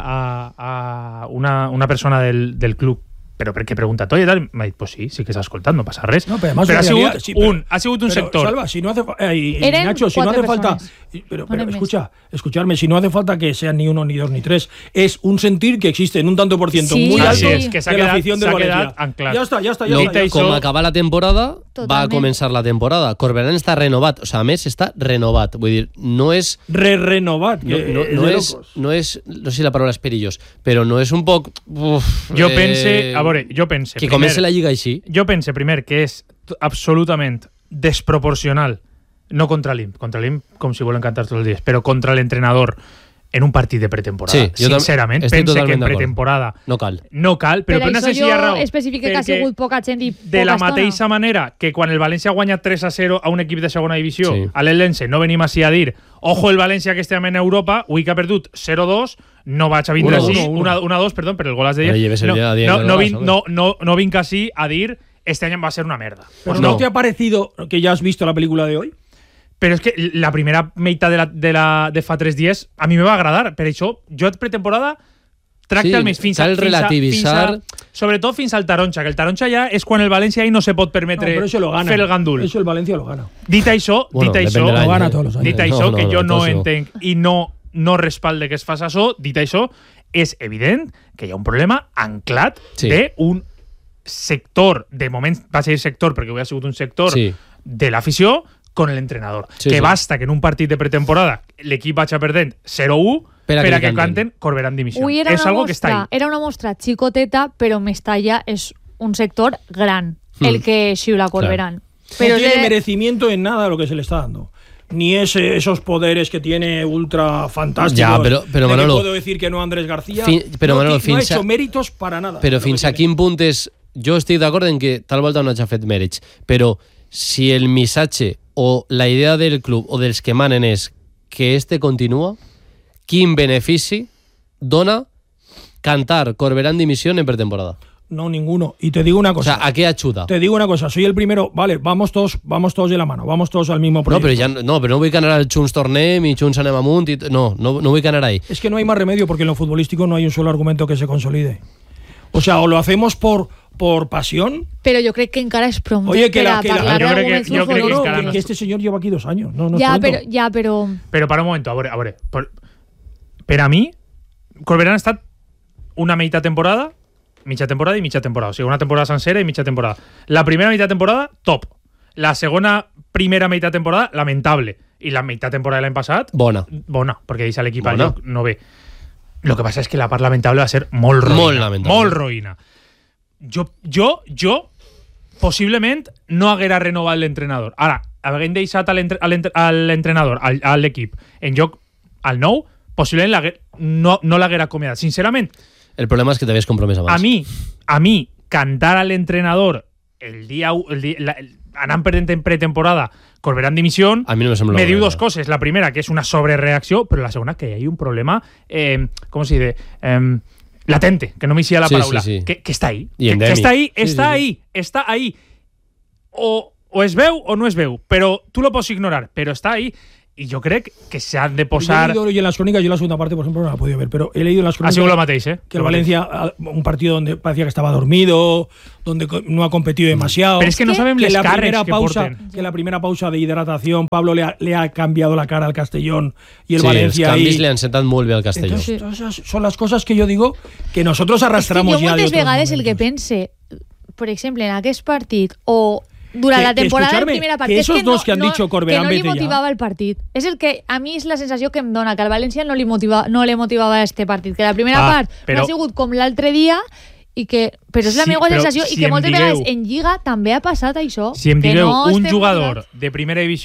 a, a, a una, una persona del, del club, però per què he preguntat, oye, tal? M'ha dit, pues sí, sí que s'ha escoltat, no passa res. No, pero además però ha en sigut, realidad, sí, pero- un, ha sigut un pero, sector. Salva, si no hace fa- eh, y- y Eren Nacho, si no cuatro hace falta. personas. Pero, No pero eran escucha, escucharme, si no hace falta que sean ni uno, ni dos, ni tres. Es un sentir que existe en un tanto por ciento Sí, muy Así alto és, que s'ha de la quedat- afición del s'ha Valencia. quedat anclat. Ya está, ya está, ya Lo, está. ya Dit está. com això- acabar la temporada, va a Totalment. començar la temporada. Corberán està renovat. O sigui, a més, està renovat. Vull dir, no és... Re-renovat. No, que no, es no, de és, locos. no és... No sé si la paraula és perillós, però no és un poc... Uf, Jo eh, pense, a veure, jo pense... Que primer- comenci la Lliga així. Jo pense, primer, que és t- absolutament desproporcional, no contra l'I M, contra l'I M com si volen cantar tots els dies, però contra l'entrenador en un partit de pretemporada. Sí, jo tam- Sincerament, estic pense que totalment en d'acord. pretemporada No cal. no cal, però Per per una això senzilla jo raó. especifique que ha perquè sigut poca gent i poca de la estona. mateixa manera que quan el València ha guanyat tres a zero a un equip de segona divisió, Sí. a l'Ellense, no venim així a dir ojo el València que estem en Europa, avui que ha perdut zero dos, no vaig a vindre uno així, dos. una dos, perdó, per el gol has de Ara dir. lleves el No, dia a dia no, que no, lo vin, vas, no, no, no vinc així a dir este any va a ser una merda. Pero Pues no. no. te ha parecido que ya has visto la película de hoy? Però és que la primera meitat de, la, de, la, de fa tres dies a mi me va agradar. Per això, jo de pretemporada tracta Sí, el més fins a, cal fins a, relativitzar. fins a, sobretot fins al Taronja, que el Taronja ja és quan el València ahí no se pot No, permetre pero eso lo gana. fer el gandul. Eso el Valencia lo gana. Dit això, Bueno, dit depèn això, de l'any, Lo gana eh? todos los años. dit No, això, no, que no, jo no tot això. entenc i no, no respalde que es faci això, dit això, és evident que hi ha un problema anclat Sí. d'un sector, de moment va ser sector perquè avui ha sigut un sector Sí. de l'afició con el entrenador. Sí, que sí. basta que en un partit de pretemporada l'equip vagi perdent zero u Per a per que a que li canten. canten Corberán dimissió. Avui era És una algo que està mostra, ahí. era una mostra xicoteta, però Mestalla és un sector gran, Hmm. el que xiula Corberán. Pero no es tiene de- merecimiento en nada lo que se le está dando. Ni ese, esos poderes que tiene ultra fantásticos. Ya, pero- pero, de que Manolo, puedo decir que no Andrés García. fin- pero, no, Manolo, ti- no ha fins a- hecho méritos para nada. Però lo que fins a tiene. quin punt és... Jo estic d'acord en que tal volta no hagi fet mèrits, però si el missatge o la idea del club o dels que manen és que este continua, quin benefici dona cantar Corberán dimisión en pretemporada? No, ninguno. Y te digo una O cosa. sea, ¿a qué ajuda? Te digo una cosa, soy el primero, vale, vamos todos, vamos todos de la mano, vamos todos al mismo No, proyecto. però ja, no, però no vull que anar al Junts tornem i Junts anem amunt i, t- no, no, no vull que anar ahí. Es que no hay más remedio porque en lo futbolístico no hay un solo argumento que se consolide. O sea, o lo hacemos por, por pasión. Però jo crec que encara és prou Oye, que per la- a que la- parlar jo crec que- d'arguments jo crec que futbolístics. encara que, no que este señor lleva aquí dos años. No, no es Ja, pronto. però, ja, però... Però para un moment, a veure, a veure. Per, per a mi, Corberán ha estat una mitja temporada, mitja temporada i mitja temporada. O sigui, una temporada sencera i mitja temporada. La primera mitja temporada, top. La segona primera mitja temporada, lamentable. I la mitja temporada de l'any passat, Bona. bona, perquè deixa l'equip al Bona. lloc no bé. Lo que passa és que la part lamentable va ser molt roïna. Molt lamentable. Molt roïna. Jo, jo, jo, possiblement no haguera renovat l'entrenador. Ara, haguem deixat a l'entre- a l'entre- a l'entrenador, al- a l'equip, en lloc al nou, possiblement l'haguer- no, no l'haguera acomiadat. Sincerament, El problema és que t'havies compromès abans. a mi, a mi, cantar a l'entrenador el dia, u- el dia la, el, anant perdent en pretemporada, Corberán dimisión, A mi no me sembla me bona diu idea. dos coses. La primera, que és una sobrereacció, però la segona, que hi ha un problema, eh, com se dice, eh, latente, que no m'hi sia la Sí, paraula, sí, sí. Que, que està ahí. I Que, que endèmic. està ahí, Sí, està sí, sí. ahí, està ahí. O, o es veu o no es veu, però tu lo pots ignorar, però està ahí. I jo crec que s'han de Yo he posar... leído hoy en las crónicas, yo la segunda parte, por ejemplo, no la he podido ver, pero he leído en las Ha crónicas sigut lo mateix, eh? que el Valencia, ah, un partido donde parecía que estaba dormido, donde co- no ha competido demasiado. Però és que no sabem que les la càrrecs primera que pausa, porten. que la primera pausa de hidratación, Pablo le ha, le ha cambiado la cara al Castellón y el sí, Valencia els canvis ahí. li han sentat molt bé al Castelló. Entonces, todas esas son las cosas que yo digo que nosotros arrastramos és que jo ya de moltes otros vegades el que momentos. pense, per exemple, en aquest partit o durant Que- la que temporada de escucharme, primera que part, és esos que dos no, que han no, dicho Corberán, que no li vete ya. motivava el partit. És el que a mi és la sensació que em dona, que al València no li motiva, no li motivava este partit, que la primera Ah, part però- no ha sigut com l'altre dia i que, però és la Sí, meva però sensació si i que em moltes digueu- vegades en Lliga també ha passat això. Si em que digueu no un estem jugador motivats. de primera divisió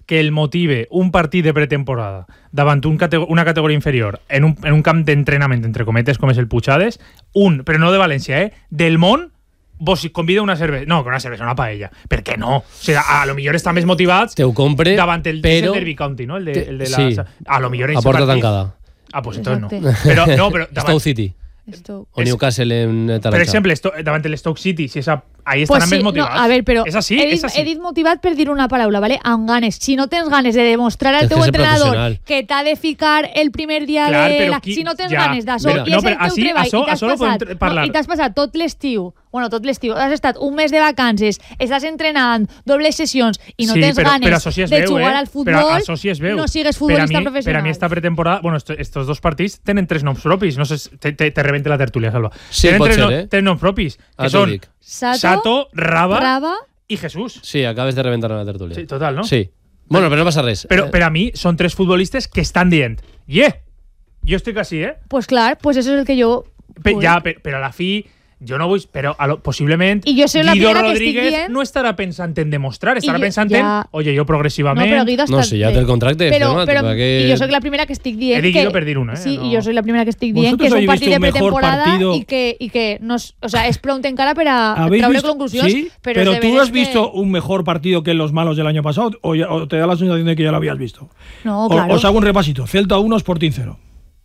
que el motive un partit de pretemporada davant un categ una categoria inferior en un, en un camp d'entrenament, entre cometes, com és el Puigades, un, però no de València, eh, del món, vos convida una cervesa, no, que una cervesa, una paella. Per què no? O sigui, a, a lo millor estan més motivats te ho compre, davant el, però... el Derby County, no? El de, Te, el de la, sí. A lo millor a porta tancada. Ah, pues entonces Exacte. no. Però, no, però davant, Stoke City Esto... o Newcastle en Taranxa. per exemple, esto, davant el Stoke City, si esa, ahí estaran Pues sí, més motivats. no, a ver, pero és així, he, dit, és així. he dit motivat per dir una paraula, ¿vale? Amb ganes. Si no tens ganes de demostrar al Tens teu que ser entrenador professional. que t'ha de ficar el primer dia Clar, de... però La... qui- Si no tens ja, ganes d'això mira, i no, és el però teu així, treball això- i t'has això no podem passat, tre- parlar. no, i t'has passat tot l'estiu, bueno, tot l'estiu, has estat un mes de vacances, estàs entrenant, dobles sessions i no Sí, tens però, ganes però això sí es de veu, jugar eh? al Però futbol, això sí es veu. no sigues Per a futbolista mi, professional. Per a mi esta pretemporada, bueno, esto, estos dos partits tenen tres noms propis, no sé, si- te, te, te rebente la tertúlia, Salva. Sí, tenen pot tres, ser, no, eh? tres noms propis, que Ara t'ho són dic. Sato, Sato, Raba, Raba, i Jesús. Sí, acabes de rebentar la tertúlia. Sí, total, no? Sí. Bueno, però no passa res. Però Eh, per a mi són tres futbolistes que estan dient yeah, jo estic així, eh? pues clar, pues eso es el que yo... Pe, vull. ja, per, però a la fi jo no vull, però a lo, possiblement I jo soy la Guido primera que estic Rodríguez dient- no estarà pensant en demostrar, estarà I jo- pensant ja. en oye, jo No, progressivament però Guido No, està si ja bé. té el contracte Però, firmat, però, per què- I jo soc la primera que estic dient He dit que... Guido per dir una, eh? Sí, No. i jo soc la primera que estic dient Vosotros que és un habéis partit visto de un mejor pretemporada partido. i que, i que no es, o sea, és prou encara per a ¿Habéis treure visto- conclusions, sí? però, Pero de tú veres has visto que... un mejor partido que los malos del año pasado o, ya- o te da la sensación de que ya lo habías visto. No, O- claro. Os hago un repasito. Celta uno, Sporting cero.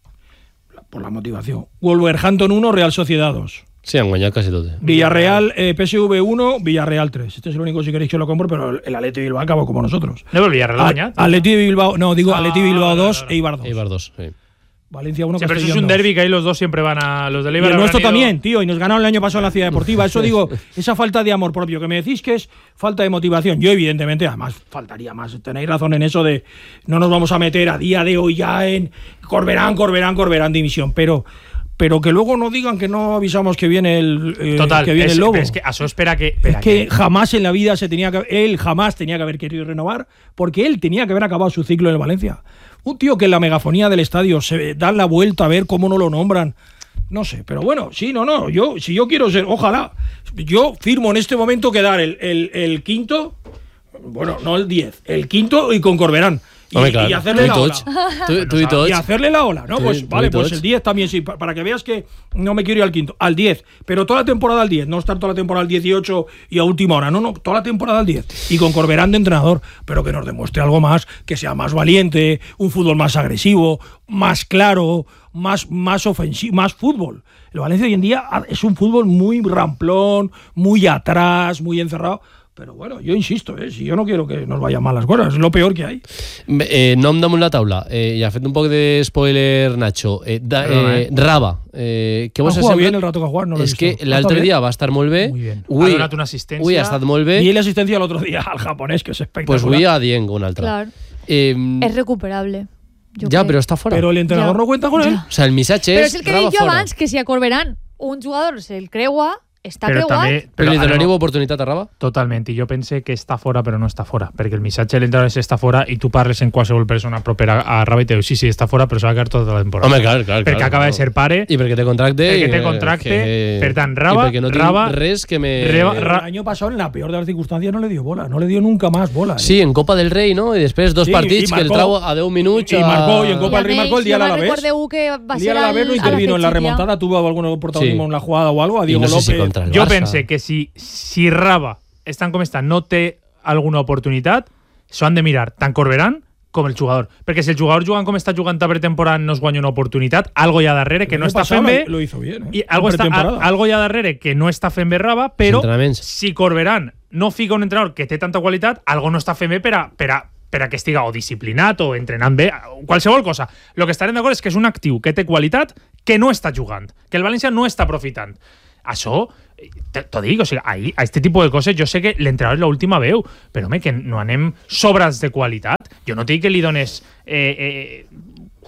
Por la motivación. Wolverhampton uno, Real Sociedad dos. Sí, han guanyat quasi tot. eh. Villarreal, eh, P S V uno, Villarreal tres. Este es el único si queréis que lo compro, pero el Atleti de Bilbao acabó como nosotros. No, però Villarreal ha Al- guanyat. Atleti de Bilbao, no, digo Ah, Atleti de Bilbao vale, dos vale, vale. Eibar dos. Eibar dos, sí. Valencia uno, Sí, pero eso es Castellón un dos. derbi que ahí los dos siempre van a los del Y Eibar. el nuestro habrán ido- también, tío, y nos ganaron el año pasado en la Ciudad Deportiva. Eso digo, esa falta de amor propio, que me decís que es falta de motivación. Yo, evidentemente, además, faltaría más. Tenéis razón en eso de no nos vamos a meter a día de hoy ya en Corberán, Corberán, Corberán dimisión, pero pero que luego no digan que no avisamos que viene el eh, Total, que viene es, el lobo. pero es que eso espera que... Es espera que jamás en la vida se tenía que él jamás tenía que haber querido renovar porque él tenía que haber acabado su ciclo en el Valencia. Un tío que en la megafonía del estadio se dan la vuelta a ver cómo no lo nombran. No sé, pero bueno, sí, no, no. Yo, si yo quiero ser, ojalá, yo firmo en este momento quedar el, el, el quinto, bueno, no el diez, el quinto y con Corberán. Y, Home, clar, y hacerle tu i la ola. tots. Tu, tu i tots. Y hacerle la ola, ¿no? Tú- Pues tú vale, y pues tots. el diez también, sí, pa- para que veas que no me quiero ir al quinto, al diez, pero toda la temporada al diez, no estar toda la temporada al dieciocho y a última hora, no, no, toda la temporada al diez. Y con Corberán de entrenador, pero que nos demuestre algo más, que sea más valiente, un fútbol más agresivo, más claro, más, más ofensivo, más fútbol. El Valencia hoy en día es un fútbol muy ramplón, muy atrás, muy encerrado. Pero bueno, yo insisto, ¿eh? Si yo no quiero que nos vayan mal las cosas, es lo peor que hay. Eh, nom damunt la taula. Eh, ja ha fet un poc de spoiler, Nacho. Eh, da, Perdona, eh, eh. Raba. Eh, què Ha vos ha jugado bien semblat? el rato que ha jugado, no lo he És que visto. l'altre Està bé. dia va estar molt bé. Muy bien. Ui, Ha donat una assistència. Ui, ha estat molt bé. Y la asistencia el otro día al japonés, que es espectacular. Pues avui a Dieng, un altre. Clar, Eh, és recuperable. Jo ja, crec. però està fora. Pero el entrenador Ya. no cuenta con él. Ya. O sea, el missatge Però és és el que Raba dic jo fora. abans, que si a Corberán un jugador se'l creua, està Però creuat. també... Però li ara donaríeu no. oportunitat a Raba? Totalment, i jo pense que està fora però no està fora, perquè el missatge de l'entrenador és està fora i tu parles en qualsevol persona propera a Raba i te diu sí, sí, està fora però s'ha de quedar tota la temporada. Home, clar, clar. Perquè clar, acaba clar. de ser pare, I perquè té contracte. perquè i, té eh, contracte, que- per tant, Raba- I perquè no tinc Raba- res que me... Reba- Pero Ra- el año pasado, en la peor de las circunstancias, no le dio bola. No le dio nunca más bola. ¿eh? Sí, en Copa del Rei, no? I després dos Sí, partits i que el marcó. trau a deu minuts. I marcó, i en a- Copa del Rei marcó el día jo del me'n Alavés. recordeu que va El ser día del Alavés no al- a intervino en la Fechilla. remontada, tuvo algún protagonismo Sí. en la jugada o algo. A I Diego no sé López. si contra el jo Barça. pense que si, si Raba, estan com estan, no té alguna oportunitat, s'ho han de mirar tant Corberán com el jugador. Perquè si el jugador jugant com està jugant a pretemporada no es guanya una oportunitat, algo hi ha darrere que El no año està pasado fent bé, Lo, lo hizo bien. ¿eh? i algo, En està, pretemporada. a, algo hi ha darrere que no està fent bé Raba, però entrenaments. si Corberán no fica un entrenador que té tanta qualitat, algo no està fent bé per a, per a, per a que estiga o disciplinat o entrenant bé, qualsevol cosa. El que estarem d'acord és que és un actiu que té qualitat que no està jugant, que el València no està aprofitant. Això, t'ho dic, o sigui, ahí, a este tipus de coses jo sé que l'entrenador és l'última veu, però home, que no anem sobrats de qualitat. Jo no t'he dit que li dones eh, eh,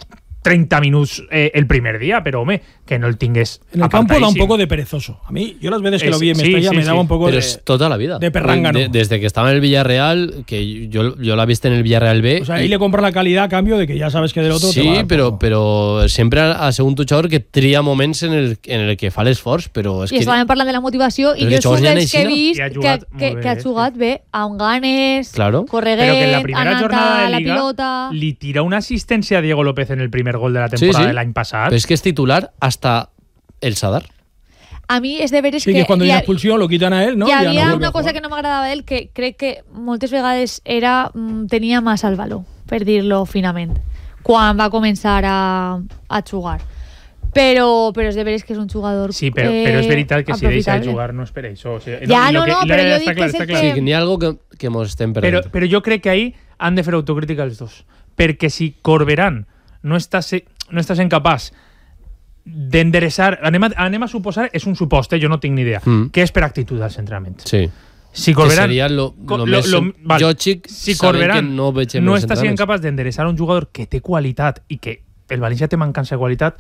treinta minuts eh, el primer dia, però, home, que no el tingués en el campo da un apartadíssim. poco de perezoso. A mí, yo las veces que Es- lo vi en sí, Mestalla sí, me sí. daba un poco Pero de... es toda la vida. de perrángano. De- desde que estaba en el Villarreal, que yo, yo la viste en el Villarreal B. O sea, y- ahí le compra la calidad a cambio de que ya sabes que del otro te va a Sí, dar però, poco. però sempre ha sigut un jugador que tria moments en el, en el que fa l'esforç, però és I que... estàvem parlant de la motivació i Però jo que sóc jugadors ja dels que he neixen, vist I ha que, jugat que, molt que ha bé, jugat bé, amb ganes, Claro. correguet, Però que en la primera anant jornada a de la Liga pilota... li tira una assistència a Diego López en el primer gol de la Sí, temporada sí. de l'any passat. Però és que és titular hasta el Sadar. A mi és de veres Sí, que... que cuando hi hay ha- una expulsión lo quitan a él, ¿no? Hi Ya no havia vuelve a una cosa jugar. que no m'agradava d'ell, que crec que moltes vegades era, mm, tenia massa el valor, per dir-lo finament, quan va començar a, a jugar. Però, però és de veres que és un jugador Sí, però, eh, però és veritat que si deixa de aprofitable. jugar no és per això. O sigui, Ja, i lo no, que- no, i però la- jo està dic clar, que és està el clar. que- Sí, que n'hi ha algo que, que mos estem Però, perdent. però jo crec que ahí han de fer autocrítica els dos. Perquè si Corberán no està, se, no està sent capaç d'endereçar... Anem, a, anem a suposar, és un supost, eh, jo no tinc ni idea, Mm. que és per actitud als entrenaments. Sí. Si Que Corberán... seria lo, co- lo, més val. lògic, si sabent Corberán que no veig en no els està sent entrenaments. capaç d'endereçar un jugador que té qualitat i que el València té mancança de qualitat,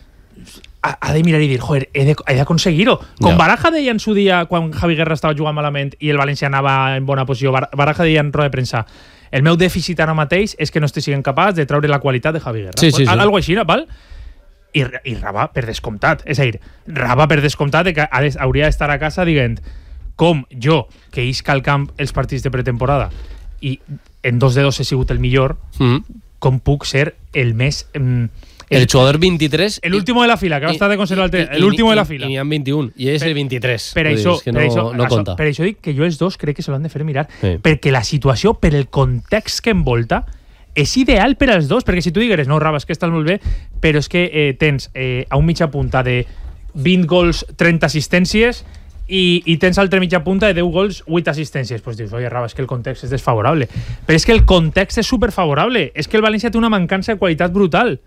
ha, ha de mirar i dir, joder, he de- he d'aconseguir-ho. Com Ja. Baraja deia en su dia, quan Javi Guerra estava jugant malament i el València anava en bona posició, Bar- Baraja deia en roda de premsa, el meu dèficit ara mateix és que no estic sent capaç de treure la qualitat de Javi Guerra. Sí, sí, sí. Algo així, val? I, i Raba per descomptat. És a dir, Raba per descomptat de que ha de, hauria d'estar a casa dient com jo, que isca al camp els partits de pretemporada i en dos dedos he sigut el millor, Mm. com puc ser el més... Mm, El jugador vint-i-tres... el último de la fila, que va estar de conservar el tren. El último de la fila. I n'hi ha vint-i-un, i és Per- el vint-i-tres. Per Vull dir, això, és que per no, això, no això, compta. per això dic que jo els dos crec que se l'han de fer mirar. Sí. Perquè la situació, per el context que envolta, és ideal per als dos, perquè si tu digueres, no, Raba, és que estàs molt bé, però és que eh, tens eh, a un mitja punta de vint gols, trenta assistències, i, i tens altra mitja punta de deu gols, vuit assistències. Pues dius, oye, Raba, és que el context és desfavorable. Però és que el context és superfavorable. És que el València té una mancança de qualitat brutal.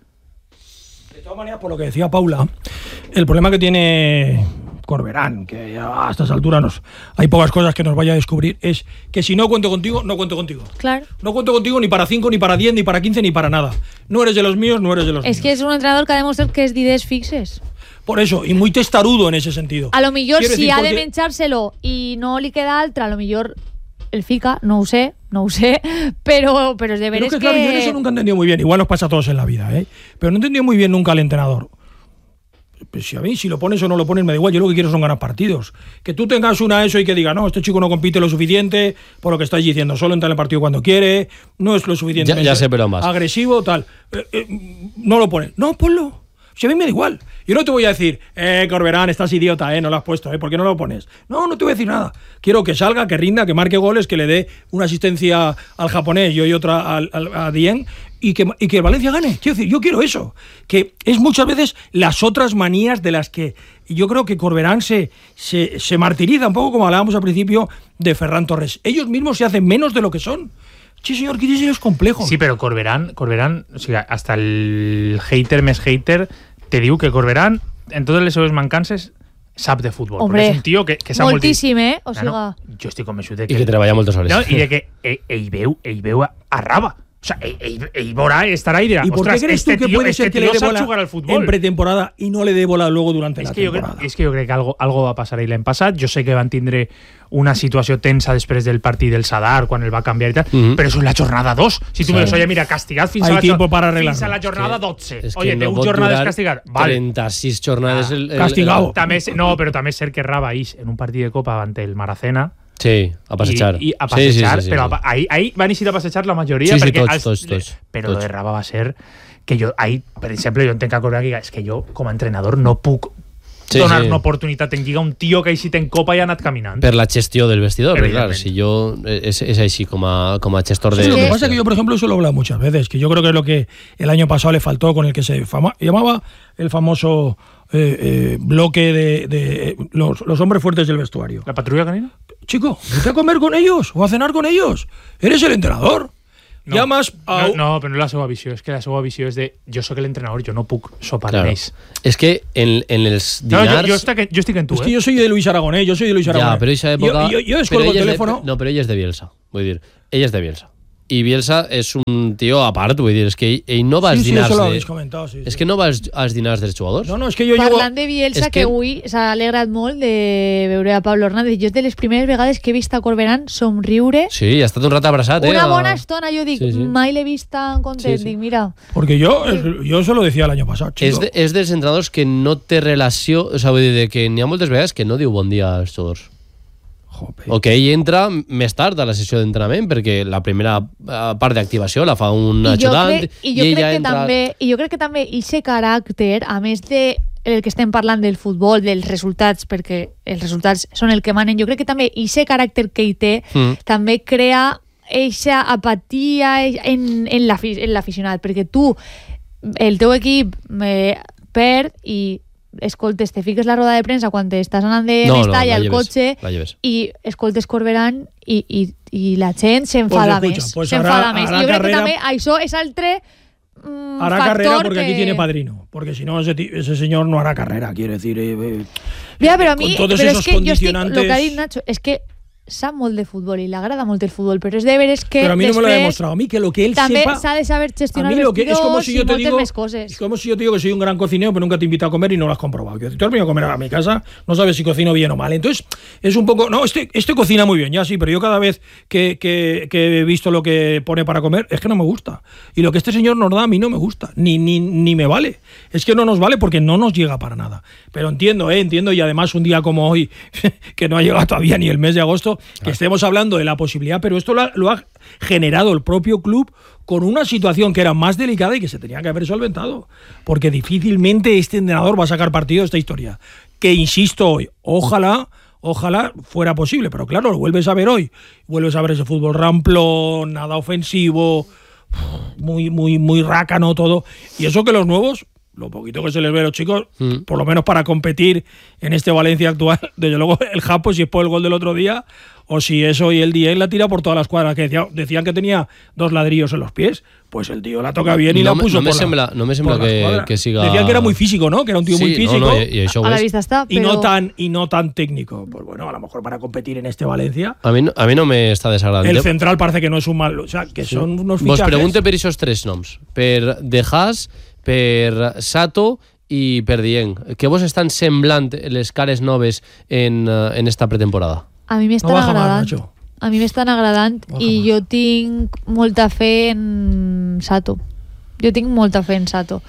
De todas maneras, por lo que decía Paula, el problema que tiene Corberán, que ya a estas alturas nos, hay pocas cosas que nos vaya a descubrir, es que si no cuento contigo, no cuento contigo. Claro. No cuento contigo ni para cinco, ni para diez, ni para quince, ni para nada. No eres de los míos, no eres de los És míos. que és un entrenador que ha demostrat que és d'idees fixes. Por eso, y muy testarudo en ese sentido. A lo millor, Quiero si decir, ha de porque- menjar-se-lo i no li queda altra, a lo millor el fica, no ho sé, no ho sé, però, però és de Pero veres es que, que... claro, yo en eso nunca he entendido muy bien. Igual nos pasa a todos en la vida, ¿eh? Pero no he entendido muy bien nunca al entrenador. Pues si a mí, si lo pones o no lo pones, me da igual. Yo lo que quiero son ganar partidos. Que tú tengas una eso y que diga, no, este chico no compite lo suficiente, por lo que estáis diciendo, solo entra en el partido cuando quiere, no es lo suficientemente Ya- ya sé, pero más. agresivo, tal. Eh, eh, no lo pones. No, ponlo. Si a mí me da igual. Yo no te voy a decir, eh, Corberán, estás idiota, eh, no lo has puesto, eh, ¿por qué no lo pones? No, no te voy a decir nada. Quiero que salga, que rinda, que marque goles, que le dé una asistencia al japonés, yo y otra al, al- a Dien, y que, y que el Valencia gane. Quiero decir, yo quiero eso. Que es muchas veces las otras manías de las que yo creo que Corberán se, se, se martiriza, un poco como hablábamos al principio de Ferran Torres. Ellos mismos se hacen menos de lo que son. Sí, señor, que tiene esos complejos. Sí, però Corberán, Corberán, o sigui, hasta el hater més hater te diu que Corberán, en totes les seves mancances, sap de futbol. Hombre, perquè és un tio que, que sap moltíssim, eh? O O sigui, no, jo estic convençut de I que... que treballa moltes hores. No, I de que ell, ell, veu, ell veu a, a Raba. O sea, ell, ell, ell veurà, estarà i dirà, ¿Y por qué ostres, crees tú este que tío, puede este ser que le tío dé sap bola jugar al en futbol? pretemporada y no le dé bola luego durante És la que, jo crec, temporada? és que jo crec que algo, algo va passar ahir l'any passat. Jo sé que van tindre una situació tensa després del partit del Sadar, quan el va canviar i tal, Mhm. però això és la jornada dos. Si tu Sí. me dius, oye, mira, castigat fins, Hay a la, tiempo jo- para fins arreglarlo. a la jornada És que- dotze. És que Oye, no deu pot jornades durar castigat. Vale. trenta-sis jornades. Ah, el, el, castigado. També és, no, però també és cert que Raba ix en un partit de Copa ante el Maracena. Sí, a passejar. I, i a Sí, passejar, sí, sí, sí, però sí. a- ahir, ahir van eixir a passejar la majoria. Sí, sí, perquè tots, als- tots, tots, Però tots. lo de Raba va ser que jo, ahir, per exemple, jo entenc que Corberán diga, és que jo, com a entrenador, no puc Sí, donar sí. una oportunitat en Lliga a un tio que ha eixit en Copa i ha anat caminant. Per la gestió del vestidor, perquè, clar, Evidentment. si jo és, és així com a, com a gestor de... Sí, lo que Sí. pasa es que yo, por ejemplo, eso lo he hablado muchas veces, que yo creo que es lo que el año pasado le faltó con el que se fama- llamaba el famoso eh, eh, bloque de, de, eh, los, los hombres fuertes del vestuario. La patrulla canina? Chico, vete a comer con ellos o a cenar con ellos. Eres el entrenador. No. Llamas a... No, no, però no la seva visió. És que la seva visió és de jo sóc l'entrenador, jo no puc sopar Claro. amb ells. És que en, en els No, dinars... jo, jo, estic, jo estic en tu, Es que eh? yo soy de Luis Aragonés, yo soy de Luis Ja, Aragonés. però aquesta època... Yo, yo, yo però descuelgo el ell és de- teléfono. no, però ell és de Bielsa. Vull dir, ell és de Bielsa. i Bielsa és un tio a part, vull dir, és que ell, ell no va als sí, dinars sí, eso lo de... habéis comentado, sí, és sí. que no va als, als dinars dels jugadors. No, no, és que jo Parlant llego... de Bielsa, És que... que- avui s'ha alegrat molt de veure a Pablo Hernández. Jo és de les primeres vegades que he vist a Corberán somriure Sí, ha estat un rat abraçat, eh? una a- bona estona. Jo dic, Sí, sí. mai l'he vist tan content. Sí, sí. Dic, mira, Porque yo, yo se lo decía el año pasado, chico. És, de, és dels entrenadors que no té relació, o sigui, vull dir, de que n'hi ha moltes vegades que no diu bon dia als jugadors. Jope. O que ell entra més tard a la sessió d'entrenament perquè la primera eh, part d'activació la fa un I jo ajudant crec, i jo ell crec ja que entra... també i jo crec que també aquest caràcter, a més de el que estem parlant del futbol, dels resultats, perquè els resultats són el que manen, jo crec que també aquest caràcter que ell té Mm. també crea eixa apatia en, en l'afi- en l'aficionat, perquè tu, el teu equip eh, perd i escoltes, te fiques la roda de premsa quan estàs anant de No, no, Mestalla la al lleves, cotxe la lleves. i escoltes Corberán i, i, i la gent s'enfada Pues escucha, més. pues s'enfada hará- més. hará Jo crec que carrera- també això és altre mm, Hará factor carrera porque que... aquí tiene padrino. Porque si no, ese, ti- ese señor no hará carrera, quiero decir. eh, eh, Mira, però a mi, con todos però esos és que jo estic, condicionantes. lo que ha dit Nacho, és que sap molt de futbol i le agrada molt el futbol, però és de veres que Pero a mí no me lo ha després demostrado. A mí que lo que él també sepa... s'ha de saber A gestionar mí lo que es como vestidors si i yo te moltes digo, més es coses. como si yo te digo que soy un gran cocinero, pero nunca te invito a comer y no lo has comprobado. Quiero decir, tú has venido a comer a mi casa, no sabes si cocino bien o mal. Entonces, es un poco, no, este, este cocina muy bien, ya sí, pero yo cada vez que, que, que he visto lo que pone para comer, es que no me gusta. Y lo que este señor nos da a mí no me gusta, ni, ni, ni me vale. Es que no nos vale porque no nos llega para nada. Pero entiendo, eh, entiendo, y además un día como hoy, que no ha llegado todavía ni el mes de agosto, que estemos hablando de la posibilidad, pero esto lo ha, lo ha generado el propio club con una situación que era más delicada y que se tenía que haber solventado. Porque difícilmente este entrenador va a sacar partido de esta historia. Que insisto hoy, ojalá, ojalá fuera posible, pero claro, lo vuelves a ver hoy. Vuelves a ver ese fútbol ramplón, nada ofensivo, muy, muy, muy rácano todo. Y eso que los nuevos, lo poquito que se les ve a los chicos, Mm. por lo menos para competir en este Valencia actual, desde luego el Japo, si es por el gol del otro día, o si eso y el día la tira por todas las cuadras, que decía, decían que tenía dos ladrillos en los pies, pues el tío la toca bien y No la me- puso no me por la- sembla- no me sembla por las que- cuadras. que siga- Decían que era muy físico, ¿no? Que era un tío Sí, muy no, físico. no, i, i això ho A la és. vista està, Y però... no tan y no tan técnico. Pues bueno, a lo mejor para competir en este Valencia. A mi, no- a mi no m'està desagradant. El central parece que no es un mal, o sea, que son unos Vos fichajes. pregunte per aquests tres noms. Per De Haas, per Sato i per Dieng. Què vos estan semblant les cares noves en, eh, en esta pretemporada? A mi m'estan No baja mal, agradant. Nacho. A mi m'estan agradant Baja i más. jo tinc molta fe en Sato. Jo tinc molta fe en Sato.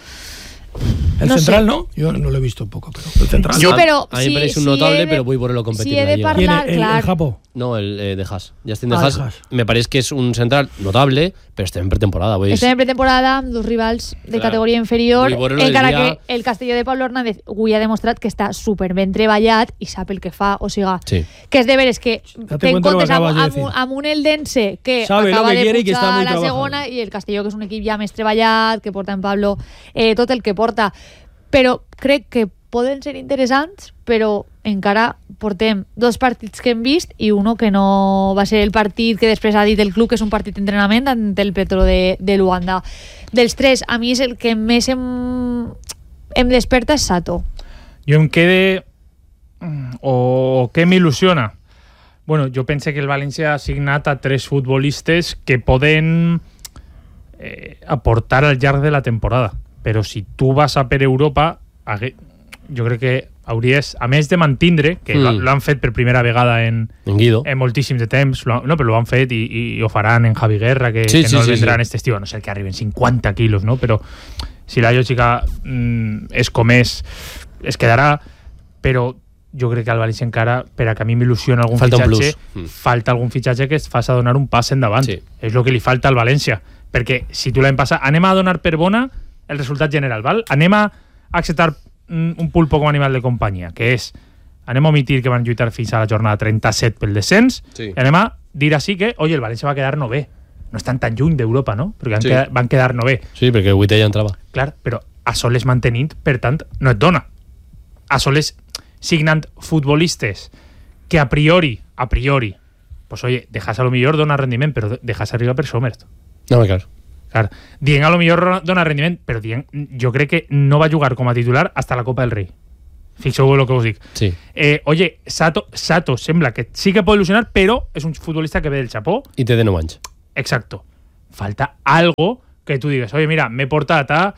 El no central, sé. ¿no? Yo no lo he visto un poco, pero el central. Sí, a, però a mi si- em pareix un si notable, he de- però vull veure-lo competir si he en de la Lliga. ¿Quién? parlar, el, el, clar. el Japo. No, el eh, De Haas. Justin De Ah, Haas, De Haas. me pareix que és un central notable, però estem en pretemporada. Vull dir, Estem en pretemporada amb dos rivals de Clar. categoria inferior, Vull veure-lo el encara dia- que el Castelló de Pablo Hernández avui ha demostrat que està super ben treballat i sap el que fa, o sigui, Sí. que és de veres que Date ten cuenta lo que comptes amb, acabas de amb, decir. un- amb un Eldense que Sabe lo acaba que de quiere y que pujar está muy a la trabajado. segona i el Castelló, que és un equip ja més treballat, que porta en Pablo eh, tot el que porta. Però crec que poden ser interessants, però encara portem dos partits que hem vist i uno que no va ser el partit que després ha dit el club que és un partit d'entrenament ante el Petro de, de Luanda. Dels tres, a mi és el que més em, em desperta és Sato. Jo em quede... O què m'il·lusiona? Bueno, jo pense que el València ha assignat a tres futbolistes que poden eh, aportar al llarg de la temporada. Però si tu vas a per Europa, hagué, jo crec que hauries, a més de mantindre, que Mm. mm. l'han fet per primera vegada en, En Guido. en moltíssim de temps, lo, no, però ho han fet i, i ho faran en Javi Guerra, que, Sí, que sí, no sí, el vendran sí. este estiu, a no ser que arriben cinquanta quilos, no? Però si la lògica mm, és com és, es quedarà, però jo crec que al València encara, per a que a mi m'il·lusiona algun Falta un fitxatge, plus. Mm. falta algun fitxatge que es faci donar un pas endavant. Sí. És el que li falta al València. Perquè si tu l'any passat anem a donar per bona el resultat general, val? Anem a acceptar mm, un pulpo com a animal de companyia, que és anem a omitir que van lluitar fins a la jornada trenta-set pel descens, Sí. i anem a dir així que, oi, el València va quedar novè. No estan tan lluny d'Europa, no? Perquè van, Sí. quedar, van quedar novè. Sí, perquè el vuitè ja entrava. Clar, però a soles mantenint, per tant, no et dona. A soles signant futbolistes que a priori, a priori, pues oye, dejas a lo millor dona rendiment, però dejas arriba per Sommer. No, clar. Clar, Dieng a lo millor dona rendiment, però Dieng jo crec que no va jugar com a titular hasta la Copa del Rei. Fixeu el que us dic. Sí. Eh, oye, Sato, Sato sembla que sí que pot il·lusionar, però és un futbolista que ve del Japó. I té de nou anys. Exacto. falta algo que tú digas, oye, mira, m'he portat a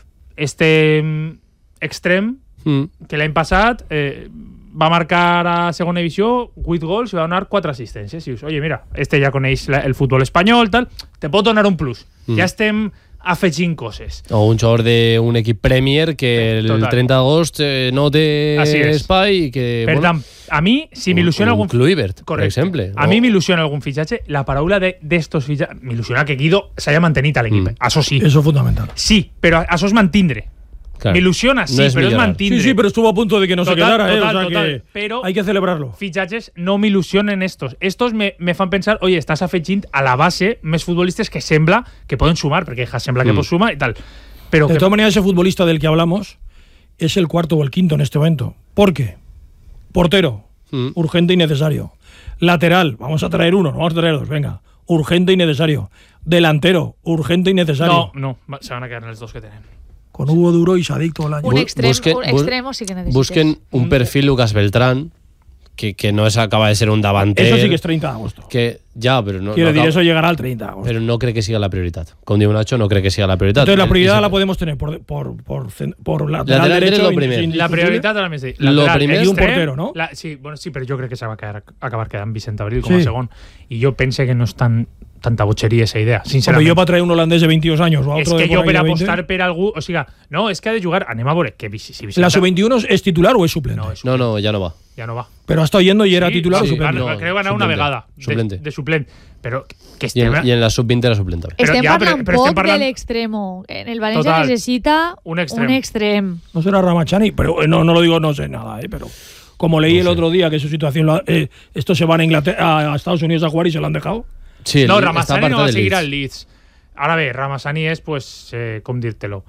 este mm, extrem Mm. que l'any passat eh, va marcar a segona divisió vuit gols i va donar quatre assistències. I dius, oye, mira, este ja coneix la, el futbol espanyol, tal, te pot donar un plus. Mm. Ja estem afegint coses. O un jugador d'un equip Premier que el Total. trenta d'agost eh, no té Así es. espai i que... Per bueno, tant, a mi, si m'il·lusiona un, algun... un Kluivert, per Correcte. exemple. A mi m'il·lusiona algun fitxatge. La paraula d'estos fitxatges... M'il·lusiona que Guido s'haya mantenit a l'equip. Mm. Això sí. Eso es fundamental. Sí, però això és mantindre. Claro. M'il·lusiona, sí, No es però és millorar. mantindre. Sí, sí, pero estuvo a punto de que no Total, se quedara, ¿eh? total, O sea total. que Pero- hay que celebrarlo. Fitxatges no m'il·lusionen estos. Estos me, me fan pensar, oye, estàs afegint a la base més futbolistes que sembla que poden sumar, perquè ja sembla que Mm. pot sumar i tal. Però De que, todas maneras, ese futbolista del que hablamos es el cuarto o el quinto en este momento. ¿Por qué? Portero, Mm. urgente y necesario. Lateral, vamos a traer uno, no vamos a traer dos, venga. Urgente y necesario. Delantero, urgente y necesario. no, no, va- se van a quedar en els dos que tenen. Con Hugo Duro y Sadik todo el año. Un, Bu- extrem, busquen- un bu- extremo sí que necessites. Busquen un perfil Lucas Beltrán, que, que no es, acaba de ser un davanter. Eso sí que es treinta de agosto. Que, ja, però no, Quiero no decir, acaba- eso llegará al treinta de agosto. Pero no cree que siga la prioridad. Com diu Nacho, no cree que siga la prioridad. Entonces la El- prioridad y la se- podemos tener por, por, por, cen- por lateral, Lateral derecho. derecho, lo in- primer. indiscutible. La prioritat ara més de Lo lateral, primer- Y un extrem, portero, ¿no? La, sí, bueno, sí, però jo crec que se va quedar, acabar quedant Vicent Abril com Sí. a segon. I jo pense que no és tan, tanta botxeria esa idea, Hombre, sincerament. yo para traer un holandés de veintidós años o a És otro que de jo por ahí per de veinte. apostar per algú... O sigui, no, és que ha de jugar... Anem a veure que si, si Vicent... ¿La sub veintiuno es titular o es suplente? No, és No, no, ya no va. ja no va. Pero ha estado yendo y era Sí, titular sí, o suplente. no, creo que va anar una suplente, vegada de, suplente. de suplent. Però que Y en, estem... y en la sub veinte era suplente. Però Estem ja, parlant però- però estem poc parlant- de l'extremo. En el València Total. necessita Un extrem. un extrem. No será Ramachani, pero eh, no, no lo digo, no sé nada, ¿eh? Pero como leí el otro día que su situación, lo ha- eh, estos se van a Inglaterra, a Estados Unidos a jugar y se lo han dejado. Sí, No, el- Ramassani está no va a apartado del seguir Leeds. al Leeds. Ara bé, Ramassani és, pues, eh, com dir-te-lo,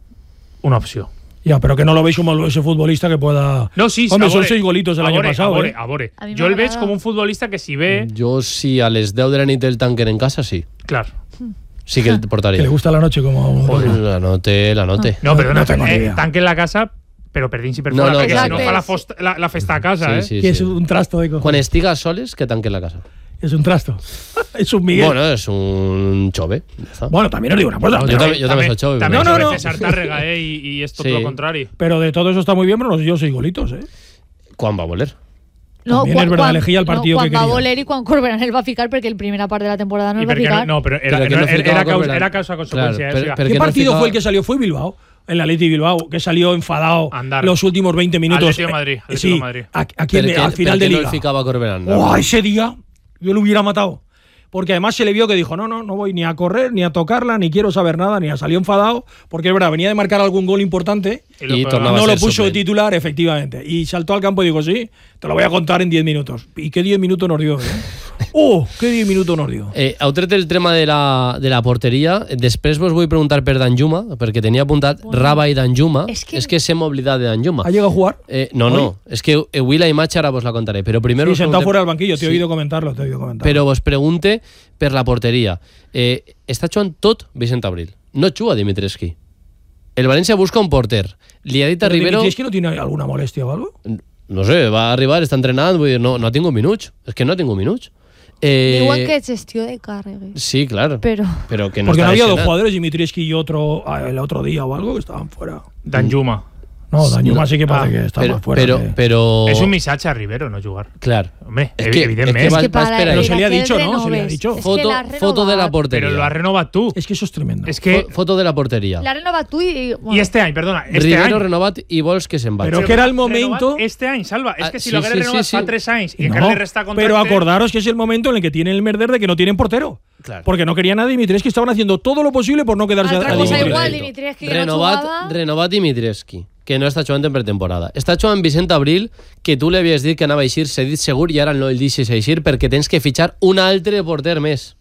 una opció. Ya, pero que no lo veis como ese futbolista que pueda. No, sí, Hombre, a son veure, seis golitos el a año veure, pasado. A veure, ¿eh? a veure. A mi Jo el veig m'agrada. com un futbolista que si ve... Yo sí, a les deu de la nit del tanker en casa, sí. Clar. Sí que el Que portaría. le gusta la noche como. a un- Joder, la note, la note. No, perdona, No tengo ni eh, idea. tanque en la casa, però per dins i per No, fora, no, perquè clar, si no clar. fa la, fost, la, la festa a casa, eh? Sí, sí, Que es sí. un trasto de cojones. Quan estiga soles, que tanque la casa. Es un trasto. es un Miguel. Bueno, Bueno, es un chove. Ya está. también os digo una cosa. Yo pero, también- yo también soy chove, També No, no, no, no. no. César Tàrrega, eh? I, i és tot Sí. lo contrari. pero de todo eso está muy bien, pero nos dio seis golitos, ¿eh? Quan va a voler? También es verdad, elegía el partido no, que quan va quería. voler i quan Corberán el va ficar perquè el primera part de la temporada no I el va perquè ficar. no, no, però era, Però que no, no era, ficava era, causa, Corberán. era causa consecuencia. Claro, eh? O sea, pero- ¿Qué que no partido ficaba- fue el que salió? Fue Bilbao. El Atleti Bilbao, que salió enfadado Andar. los últimos veinte minutos. Atlético de Madrid, Eh, Atlético sí, de Madrid. a- aquí en- Per què- al final per de què no liga. el ficava Corberán? Oh, ese día yo lo hubiera matado. Porque además se le vio que dijo, no, no, no voy ni a correr, ni a tocarla, ni quiero saber nada, ni a salió enfadado, porque es verdad, venía de marcar algún gol importante, y lo Y juega. tornaba no a lo ser puso de suplente. titular, efectivamente. Y saltó al campo y dijo, sí, te lo voy a contar en diez minutos. ¿Y qué diez minutos nos dio? eh? ¡Oh, qué diez minutos nos dio! Eh, heu tret el tema de la, de la porteria. Després vos vull preguntar per Danjuma, perquè tenia apuntat Bueno. Raba i Danjuma. És que- És que s'hem oblidat de Danjuma. ¿Ha llegado a jugar? Eh, no, no, és que avui la imatge ara vos la contaré, però primer Sí, vos sentado pregunte- fuera del banquillo, te he Sí, oído comentarlo, te he oído comentarlo. Però vos pregunte per la porteria. Eh, està jugant tot Vicent Abril. No juga Dimitrescu. El València busca un porter. Li ha dit a ¿Pero Rivero... Dimitris, que no tiene alguna molestia o algo? No sé, va arribar, està entrenant, vull dir, no, no ha tingut minuts. És que no ha tingut minuts. Eh, Diuen que és gestió de càrregues. Sí, claro. Però... Pero que no Porque está no había dos lesionado. jugadores, Dimitrisky y otro ah, el otro día o algo, que estaban fuera. Danjuma. No, Danjuma sí que Ah, parece que está Pero, más fuera. pero, que- pero... És un missatge a Rivero no jugar. Claro. Hombre, Es evi- que- evidentment. es que És va- que va para esperar. Pero se le ha que dicho, ¿no? Se le ha renoves. dicho. És que Foto, l'ha foto de la renovat. portería. Però lo has renovat tu. Es que eso es tremendo. És que... Fo- Foto de la portería. L'ha renovat tu i... I este any, perdona, este Rivero any... renovat i vols que se'n vagi. Pero que era el momento. Renovat Este any, Salva. És Ah, que si sí, lo hagués sí, renovat sí, sí. fa tres anys i No, encara li resta contracte... pero acordaros que es el momento en el que tienen el merder de que no tienen portero. Claro. Porque no querían a Dimitris, que estaban haciendo todo lo posible por no quedarse Altra a cosa Dimitris. igual, Dimitrescu que no renovat, jugava. renovat Dimitrescu, que no està jugant en pretemporada. Està jugant Vicent Abril, que tu li havies dit que anava a eixir cedit segur i ara no el deixes eixir perquè tens que fitxar un altre porter més.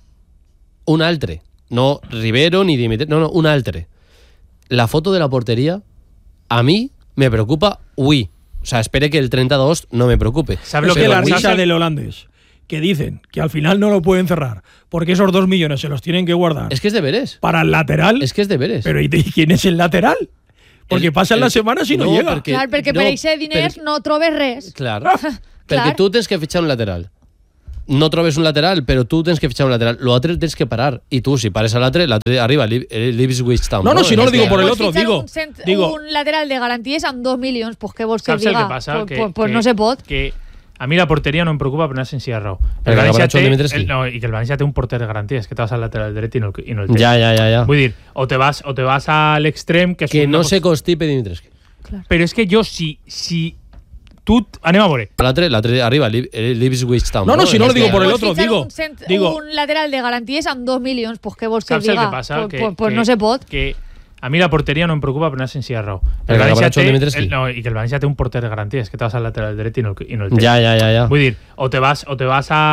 Un altre. No Rivero ni Dimitrescu, no, no, un altre. La foto de la porteria a mi me preocupa ui. O sea, espere que el treinta d'agost no me preocupe. ¿Sabes Es lo que que la ¿sabes risa el- del holandés, que dicen que al final no lo pueden cerrar, porque esos dos millones se los tienen que guardar Es que es de veres. para el lateral. Es que es de veres. Pero ¿y quién es el lateral? Porque El- pasan el- las semanas y no, no, llega. porque- Clar, perquè no, per aquests diners per- no trobes res. Clar. Clar. Perquè tu tens que fitxar un lateral. no trobes un lateral, però tu tens que fitxar un lateral. L'altre tens que parar. I tu, si pares a l'altre, l'altre arriba l'Ipswich Town. No, no, si no lo digo por el Puedes otro, fichar digo, un, cent- digo. un lateral de garanties amb dos milions, pues què vols que Saps el diga? que passa? Pues, que, pues, pues que, no se pot. Que a mi la porteria no em preocupa per una senzilla raó. Perquè El València acabarà té, Dimitrescu. el, no, i que el València té un porter de garanties, que te vas al lateral dret i no, el- i no el té. Ja, ja, ja, ja. Vull dir, o te vas, o te vas a l'extrem... Que, és Que una no pos- se constipe Dimitrescu. Però és que jo, si... si tu... Anem a veure. L'altre, l'altre arriba l'Ipswich Town. No, no, si no lo digo por el Puedes otro, fichar digo, un, cent- digo. un lateral de garanties amb dos milions, pues què vols que Saps el diga? que passa? Pues, que, pues, pues que, no se pot. Que a mi la porteria no em preocupa per una senzilla raó. Perquè El València acabarà té, Dimitrescu. el, no, i que el València té un porter de garanties, que te vas al lateral dret i no, el- i no el té. Ja, ja, ja, ja. Vull dir, o te vas, o te vas a